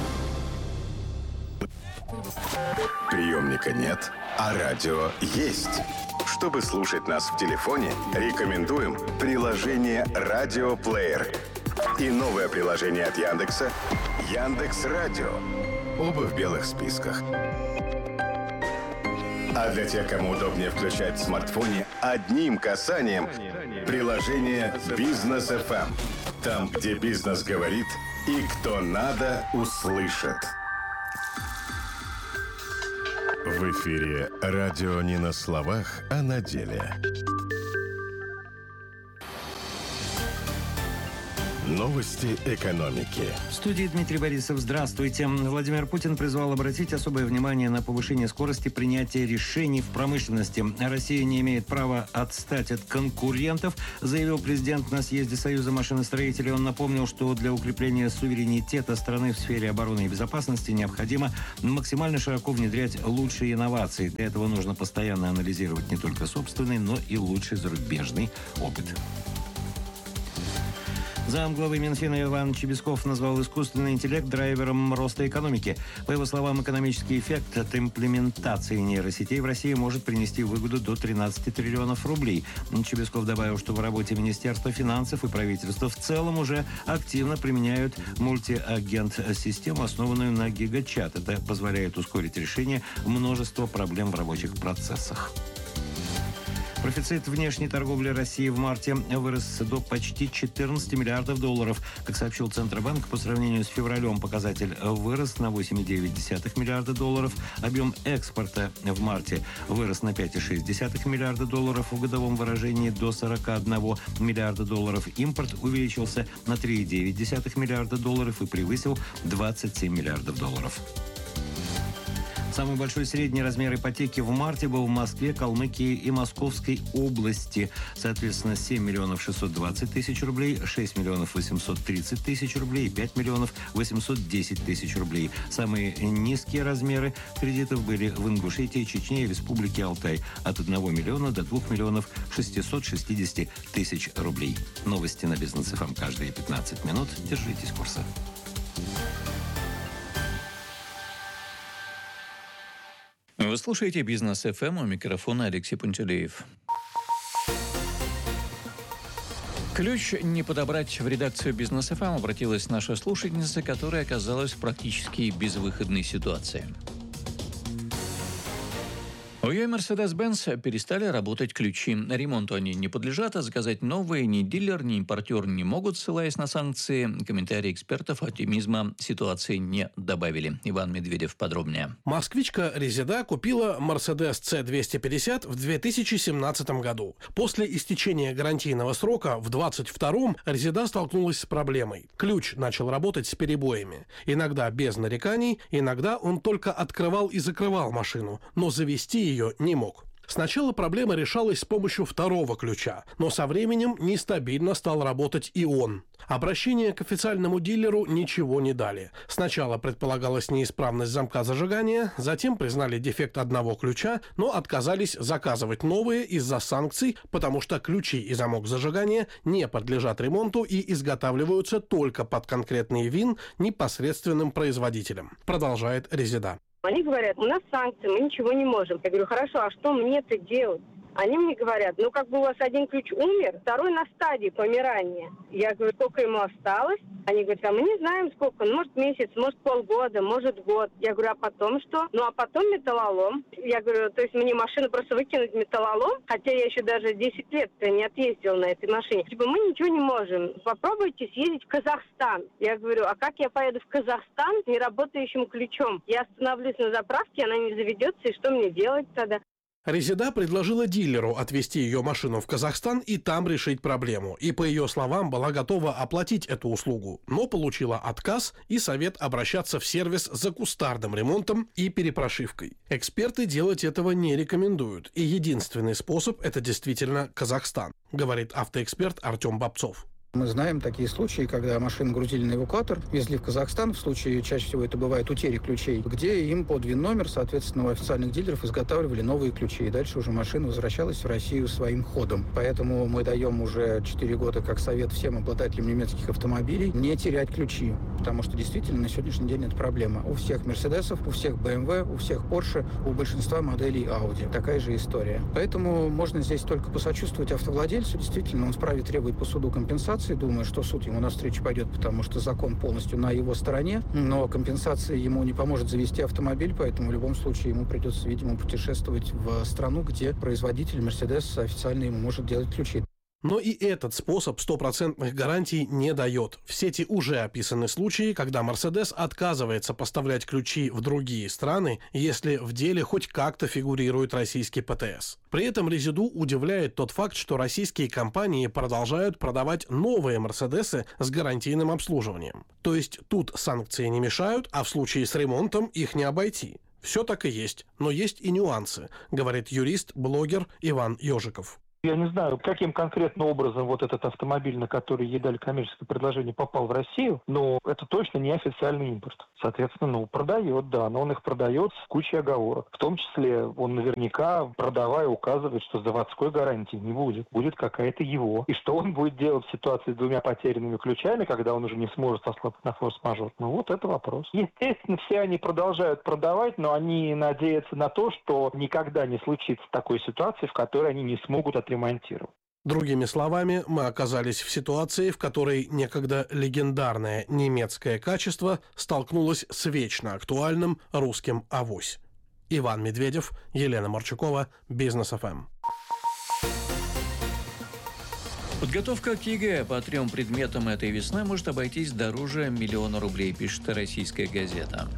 Приемника нет, а радио есть. Чтобы слушать нас в телефоне, рекомендуем приложение «Радиоплеер» и новое приложение от Яндекса «Яндекс.Радио». Оба в белых списках. А для тех, кому удобнее включать в смартфоне одним касанием приложение «Бизнес-ФМ». Там, где бизнес говорит и кто надо, услышит. В эфире радио не на словах, а на деле. Новости экономики. В студии Дмитрий Борисов. Здравствуйте. Владимир Путин призвал обратить особое внимание на повышение скорости принятия решений в промышленности. Россия не имеет права отстать от конкурентов, заявил президент на съезде Союза машиностроителей. Он напомнил, что для укрепления суверенитета страны в сфере обороны и безопасности необходимо максимально широко внедрять лучшие инновации. Для этого нужно постоянно анализировать не только собственный, но и лучший зарубежный опыт. Замглавы Минфина Иван Чебесков назвал искусственный интеллект драйвером роста экономики. По его словам, экономический эффект от имплементации нейросетей в России может принести выгоду до 13 триллионов рублей. Чебесков добавил, что в работе Министерства финансов и правительства в целом уже активно применяют мультиагент-систему, основанную на гигачат. Это позволяет ускорить решение множества проблем в рабочих процессах. Профицит внешней торговли России в марте вырос до почти 14 миллиардов долларов. Как сообщил Центробанк, по сравнению с февралем показатель вырос на 8,9 миллиарда долларов. Объем экспорта в марте вырос на 5,6 миллиарда долларов в годовом выражении до 41 миллиарда долларов. Импорт увеличился на 3,9 миллиарда долларов и превысил 27 миллиардов долларов. Самый большой средний размер ипотеки в марте был в Москве, Калмыкии и Московской области. Соответственно, 7 миллионов 620 тысяч рублей, 6 миллионов 830 тысяч рублей и 5 миллионов 810 тысяч рублей. Самые низкие размеры кредитов были в Ингушетии, Чечне и Республике Алтай. От 1 миллиона до 2 миллионов 660 тысяч рублей. Новости на Бизнес-ФМ каждые 15 минут. Держитесь курса. Вы слушаете «Бизнес-ФМ», у микрофона Алексей Пантелеев. Ключ не подобрать в редакцию «Бизнес-ФМ» обратилась наша слушательница, которая оказалась в практически безвыходной ситуации. У ее Mercedes-Benz перестали работать ключи. Ремонту они не подлежат, а заказать новые ни дилер, ни импортер не могут, ссылаясь на санкции. Комментарии экспертов оптимизма ситуации не добавили. Иван Медведев подробнее. Москвичка Резеда купила Mercedes C250 в 2017 году. После истечения гарантийного срока в 2022 Резеда столкнулась с проблемой. Ключ начал работать с перебоями. Иногда без нареканий, иногда он только открывал и закрывал машину, но завести ее не мог. Сначала проблема решалась с помощью второго ключа, но со временем нестабильно стал работать и он. Обращение к официальному дилеру ничего не дали. Сначала предполагалась неисправность замка зажигания, затем признали дефект одного ключа, но отказались заказывать новые из-за санкций, потому что ключи и замок зажигания не подлежат ремонту и изготавливаются только под конкретный ВИН непосредственным производителем. Продолжает Резеда. Они говорят, у нас санкции, мы ничего не можем. Я говорю, хорошо, а что мне-то делать? Они мне говорят, ну как бы у вас один ключ умер, второй на стадии помирания. Я говорю, сколько ему осталось? Они говорят, а мы не знаем сколько, ну, может месяц, может полгода, может год. Я говорю, а потом что? Ну а потом металлолом. Я говорю, то есть мне машину просто выкинуть металлолом, хотя я еще даже 10 лет не отъездила на этой машине. Типа мы ничего не можем. Попробуйте съездить в Казахстан. Я говорю, а как я поеду в Казахстан с неработающим ключом? Я остановлюсь на заправке, она не заведется, и что мне делать тогда? Резеда предложила дилеру отвезти ее машину в Казахстан и там решить проблему. И, по ее словам, была готова оплатить эту услугу, но получила отказ и совет обращаться в сервис за кустарным ремонтом и перепрошивкой. Эксперты делать этого не рекомендуют. И единственный способ – это действительно Казахстан, говорит автоэксперт Артем Бобцов. Мы знаем такие случаи, когда машину грузили на эвакуатор, везли в Казахстан, в случае, чаще всего это бывает утери ключей, где им под ВИН-номер, соответственно, у официальных дилеров изготавливали новые ключи, и дальше уже машина возвращалась в Россию своим ходом. Поэтому мы даем уже 4 года как совет всем обладателям немецких автомобилей не терять ключи, потому что действительно на сегодняшний день это проблема. У всех Мерседесов, у всех BMW, у всех Porsche, у большинства моделей Audi. Такая же история. Поэтому можно здесь только посочувствовать автовладельцу. Действительно, он вправе требовать по суду компенсации. Думаю, что суд ему навстречу пойдет, потому что закон полностью на его стороне, но компенсация ему не поможет завести автомобиль, поэтому в любом случае ему придется, видимо, путешествовать в страну, где производитель Mercedes официально ему может делать ключи. Но и этот способ стопроцентных гарантий не дает. В сети уже описаны случаи, когда Mercedes отказывается поставлять ключи в другие страны, если в деле хоть как-то фигурирует российский ПТС. При этом Резеду удивляет тот факт, что российские компании продолжают продавать новые Мерседесы с гарантийным обслуживанием. То есть тут санкции не мешают, а в случае с ремонтом их не обойти. Все так и есть, но есть и нюансы, говорит юрист-блогер Иван Ежиков. Я не знаю, каким конкретно образом вот этот автомобиль, на который ей дали коммерческое предложение, попал в Россию, но это точно не официальный импорт. Соответственно, продает, да, но он их продает с кучей оговорок. В том числе он наверняка, продавая, указывает, что заводской гарантии не будет. Будет какая-то его. И что он будет делать в ситуации с 2 потерянными ключами, когда он уже не сможет сослаться на форс-мажор? Ну вот это вопрос. Естественно, все они продолжают продавать, но они надеются на то, что никогда не случится такой ситуации, в которой они не смогут отремонтировать. Другими словами, мы оказались в ситуации, в которой некогда легендарное немецкое качество столкнулось с вечно актуальным русским авось. Иван Медведев, Елена Марчукова, Бизнес ФМ. Подготовка к ЕГЭ по 3 предметам этой весны может обойтись дороже 1 000 000 рублей, пишет «Российская газета».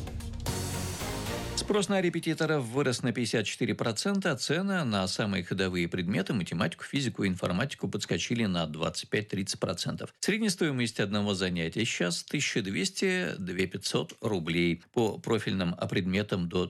Спрос на репетиторов вырос на 54%, а цены на самые ходовые предметы – математику, физику и информатику – подскочили на 25-30%. Средняя стоимость одного занятия сейчас 1200-2500 рублей. По профильным предметам до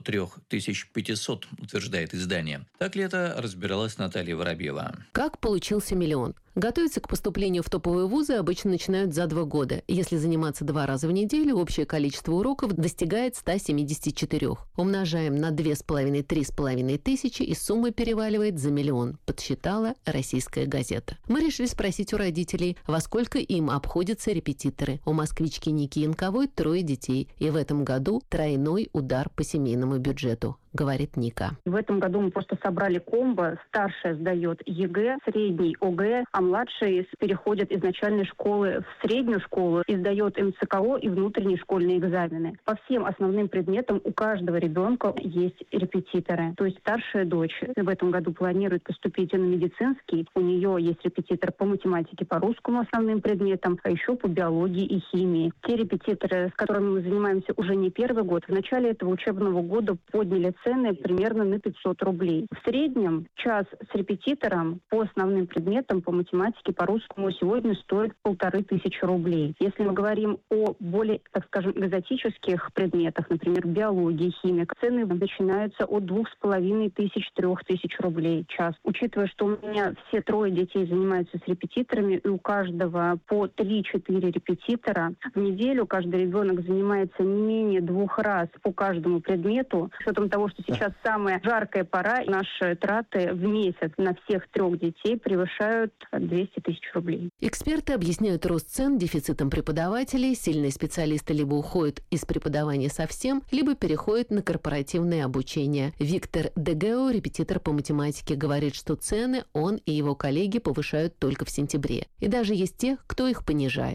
3500, утверждает издание. Так ли это, разбиралась Наталья Воробьева. Как получился миллион? Готовиться к поступлению в топовые вузы обычно начинают за 2 года. Если заниматься 2 раза в неделю, общее количество уроков достигает 174. Умножаем на 2500-3,5 тысячи, и сумма переваливает за 1 000 000, подсчитала «Российская газета». Мы решили спросить у родителей, во сколько им обходятся репетиторы. У москвички Ники Янковой 3 детей, и в этом году тройной удар по семейному бюджету, говорит Ника. В этом году мы просто собрали комбо. Старшая сдает ЕГЭ, средний ОГЭ, а младший переходит из начальной школы в среднюю школу и сдает МЦКО и внутренние школьные экзамены. По всем основным предметам у каждого ребенка есть репетиторы. То есть старшая дочь в этом году планирует поступить на медицинский. У нее есть репетитор по математике, по русскому основным предметам, а еще по биологии и химии. Те репетиторы, с которыми мы занимаемся уже не 1-й год, в начале этого учебного года подняли цены примерно на 500 рублей. В среднем час с репетитором по основным предметам, по математике, по русскому сегодня стоит 1500 рублей. Если мы говорим о более, так скажем, экзотических предметах, например, биологии, химия, цены начинаются от 2500-3000 рублей час. Учитывая, что у меня все 3 детей занимаются с репетиторами, и у каждого по 3-4 репетитора, в неделю каждый ребенок занимается не менее 2 раз по каждому предмету. С учетом того, что сейчас самая жаркая пора, наши траты в месяц на всех 3 детей превышают 200 000 рублей. Эксперты объясняют рост цен дефицитом преподавателей. Сильные специалисты либо уходят из преподавания совсем, либо переходят на корпоративное обучение. Виктор Дегео, репетитор по математике, говорит, что цены он и его коллеги повышают только в сентябре. И даже есть те, кто их понижает.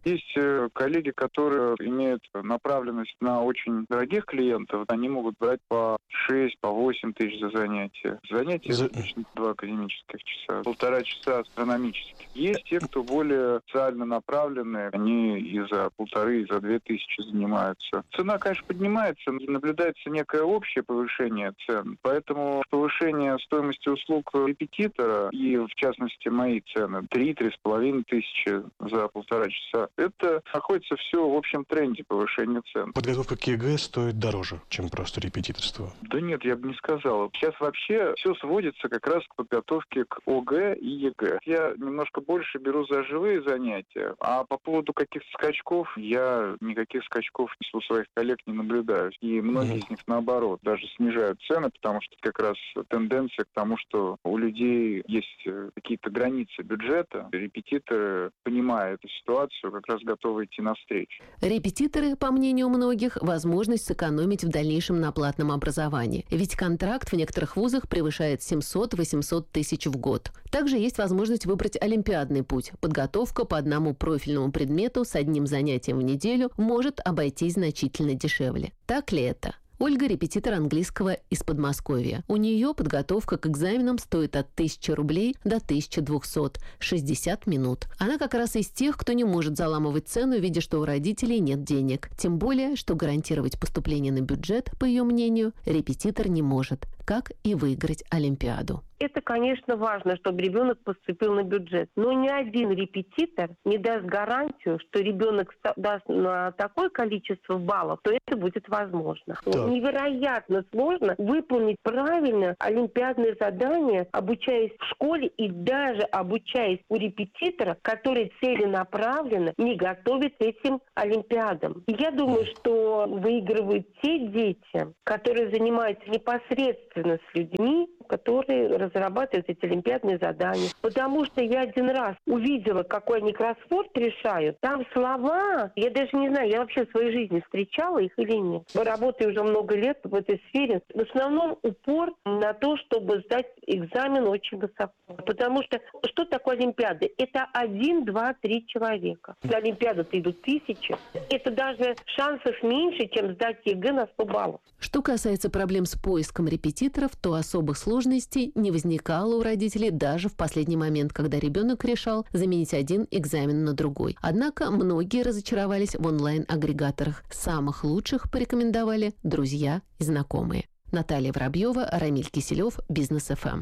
Есть коллеги, которые имеют направленность на очень дорогих клиентов. Они могут брать по 6, по 8 тысяч за занятие. Занятия обычно 2 академических часа, 1,5 часа астрономических. Есть те, кто более социально направленные. Они и за 1,5, и за 2 тысячи занимаются. Цена, конечно, поднимается. Наблюдается некое общее повышение цен. Поэтому повышение стоимости услуг репетитора и, в частности, мои цены 3-3,5 тысячи за 1,5 часа. Это находится все в общем тренде повышения цен. Подготовка к ЕГЭ стоит дороже, чем просто репетиторство? Да нет, я бы не сказал. Сейчас вообще все сводится как раз к подготовке к ОГЭ и ЕГЭ. Я немножко больше беру за живые занятия, а по поводу каких-то скачков, я никаких скачков у своих коллег не наблюдаю. И многие из них, наоборот, даже снижают цены, потому что как раз тенденция к тому, что у людей есть какие-то границы бюджета. Репетиторы, понимая эту ситуацию, как раз готовы идти навстречу. Репетиторы, по мнению многих, возможность сэкономить в дальнейшем на платном образовании. Ведь контракт в некоторых вузах превышает 700-800 тысяч в год. Также есть возможность выбрать олимпиадный путь. Подготовка по одному профильному предмету с одним занятием в неделю может обойтись значительно дешевле. Так ли это? Ольга – репетитор английского из Подмосковья. У нее подготовка к экзаменам стоит от 1000 рублей до 1200, 60 минут. Она как раз из тех, кто не может заламывать цену, видя, что у родителей нет денег. Тем более, что гарантировать поступление на бюджет, по ее мнению, репетитор не может, как и выиграть Олимпиаду. Это, конечно, важно, чтобы ребенок поступил на бюджет. Но ни один репетитор не даст гарантию, что ребенок даст на такое количество баллов, то это будет возможно. Невероятно сложно выполнить правильно олимпиадные задания, обучаясь в школе и даже обучаясь у репетитора, который целенаправленно не готовит этим олимпиадам. И я думаю, что выигрывают те дети, которые занимаются непосредственно с людьми, которые разрабатывают эти олимпиадные задания. Потому что я один раз увидела, какой они кроссворд решают. Там слова, я даже не знаю, я вообще в своей жизни встречала их или нет. Работаю уже много лет в этой сфере. В основном упор на то, чтобы сдать экзамен очень высоко. Потому что такое олимпиада? Это 1, 2, 3 человека. На олимпиаду-то идут тысячи. Это даже шансов меньше, чем сдать ЕГЭ на 100 баллов. Что касается проблем с поиском репетиторов, то особых сложностей не возникало у родителей даже в последний момент, когда ребенок решал заменить один экзамен на другой. Однако многие разочаровались в онлайн-агрегаторах. Самых лучших порекомендовали друзья и знакомые. Наталья Воробьева, Рамиль Киселев, Бизнес ФМ.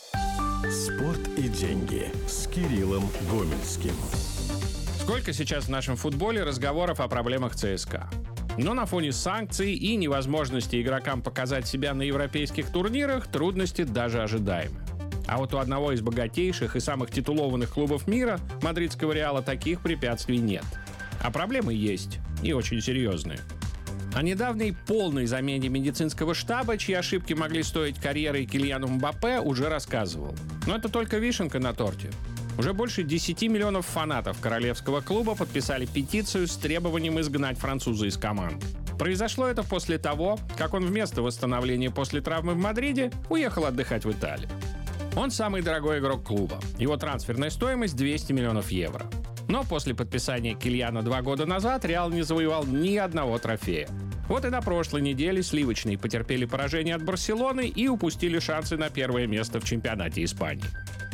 Спорт и деньги с Кириллом Гомельским. Сколько сейчас в нашем футболе разговоров о проблемах ЦСКА? Но на фоне санкций и невозможности игрокам показать себя на европейских турнирах трудности даже ожидаемы. А вот у одного из богатейших и самых титулованных клубов мира, мадридского Реала, таких препятствий нет. А проблемы есть, и очень серьезные. О недавней полной замене медицинского штаба, чьи ошибки могли стоить карьеры Кильяну Мбаппе, уже рассказывал. Но это только вишенка на торте. Уже больше 10 миллионов фанатов королевского клуба подписали петицию с требованием изгнать француза из команды. Произошло это после того, как он вместо восстановления после травмы в Мадриде уехал отдыхать в Италию. Он самый дорогой игрок клуба. Его трансферная стоимость 200 миллионов евро. Но после подписания Кильяна 2 года назад Реал не завоевал ни одного трофея. Вот и на прошлой неделе сливочные потерпели поражение от Барселоны и упустили шансы на первое место в чемпионате Испании.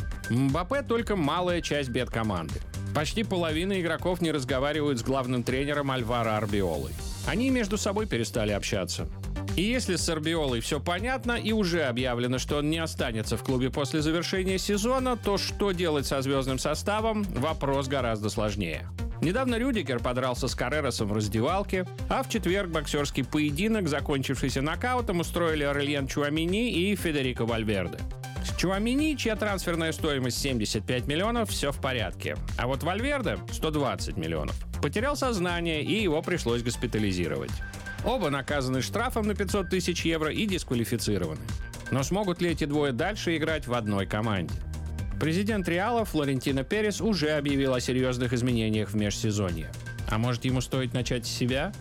Мбаппе только малая часть бед команды. Почти половина игроков не разговаривают с главным тренером Альваро Арбиолой. Они между собой перестали общаться. И если с Арбиолой все понятно и уже объявлено, что он не останется в клубе после завершения сезона, то что делать со звездным составом – вопрос гораздо сложнее. Недавно Рюдигер подрался с Каррерасом в раздевалке, а в четверг боксерский поединок, закончившийся нокаутом, устроили Орельян Чуамини и Федерико Вальверде. С Чуамини, чья трансферная стоимость 75 миллионов, все в порядке. А вот Вальверде, 120 миллионов, потерял сознание, и его пришлось госпитализировать. Оба наказаны штрафом на 500 тысяч евро и дисквалифицированы. Но смогут ли эти двое дальше играть в одной команде? Президент Реала Флорентино Перес уже объявил о серьезных изменениях в межсезонье. А может, ему стоит начать с себя?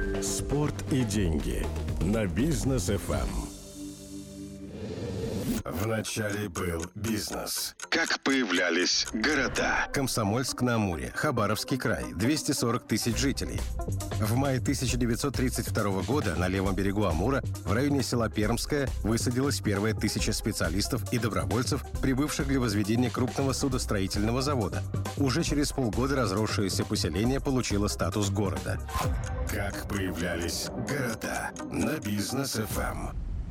Спорт и деньги на Бизнес ФМ. Вначале был бизнес. Как появлялись города? Комсомольск-на-Амуре, Хабаровский край, 240 тысяч жителей. В мае 1932 года на левом берегу Амура, в районе села Пермское, высадилась первая 1000 специалистов и добровольцев, прибывших для возведения крупного судостроительного завода. Уже через полгода разросшееся поселение получило статус города. Как появлялись города? На Бизнес ФМ.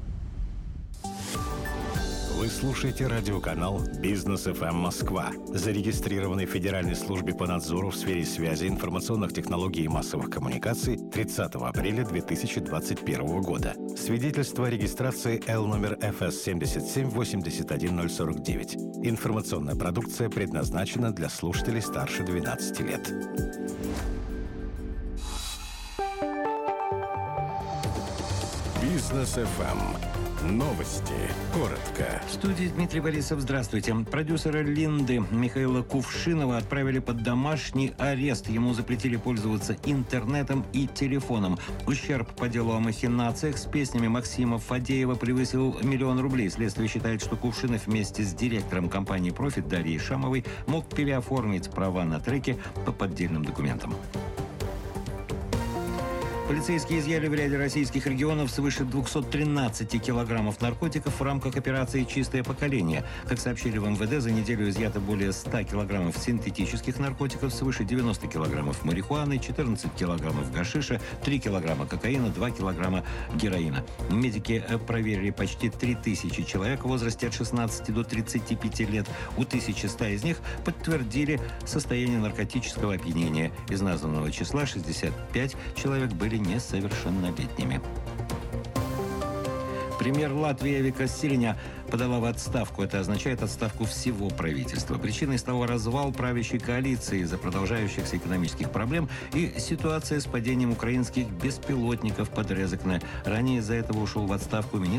Вы слушаете радиоканал «Бизнес ФМ Москва», зарегистрированный в Федеральной службе по надзору в сфере связи, информационных технологий и массовых коммуникаций 30 апреля 2021 года. Свидетельство о регистрации Л номер ФС 7781049. Информационная продукция предназначена для слушателей старше 12 лет. Бизнес ФМ. Новости. Коротко. В студии Дмитрий Борисов. Здравствуйте. Продюсера «Линды» Михаила Кувшинова отправили под домашний арест. Ему запретили пользоваться интернетом и телефоном. Ущерб по делу о махинациях с песнями Максима Фадеева превысил 1 000 000 рублей. Следствие считает, что Кувшинов вместе с директором компании «Профит» Дарьей Шамовой мог переоформить права на треки по поддельным документам. Полицейские изъяли в ряде российских регионов свыше 213 килограммов наркотиков в рамках операции «Чистое поколение». Как сообщили в МВД, за неделю изъято более 100 килограммов синтетических наркотиков, свыше 90 килограммов марихуаны, 14 килограммов гашиша, 3 килограмма кокаина, 2 килограмма героина. Медики проверили почти 3000 человек в возрасте от 16 до 35 лет. У 1100 из них подтвердили состояние наркотического опьянения. Из названного числа 65 человек были несовершеннолетними. Премьер Латвии Вика Силиня подала в отставку. Это означает отставку всего правительства. Причиной стал развал правящей коалиции из-за продолжающихся экономических проблем и ситуация с падением украинских беспилотников под Резекне. Ранее из-за этого ушел в отставку министр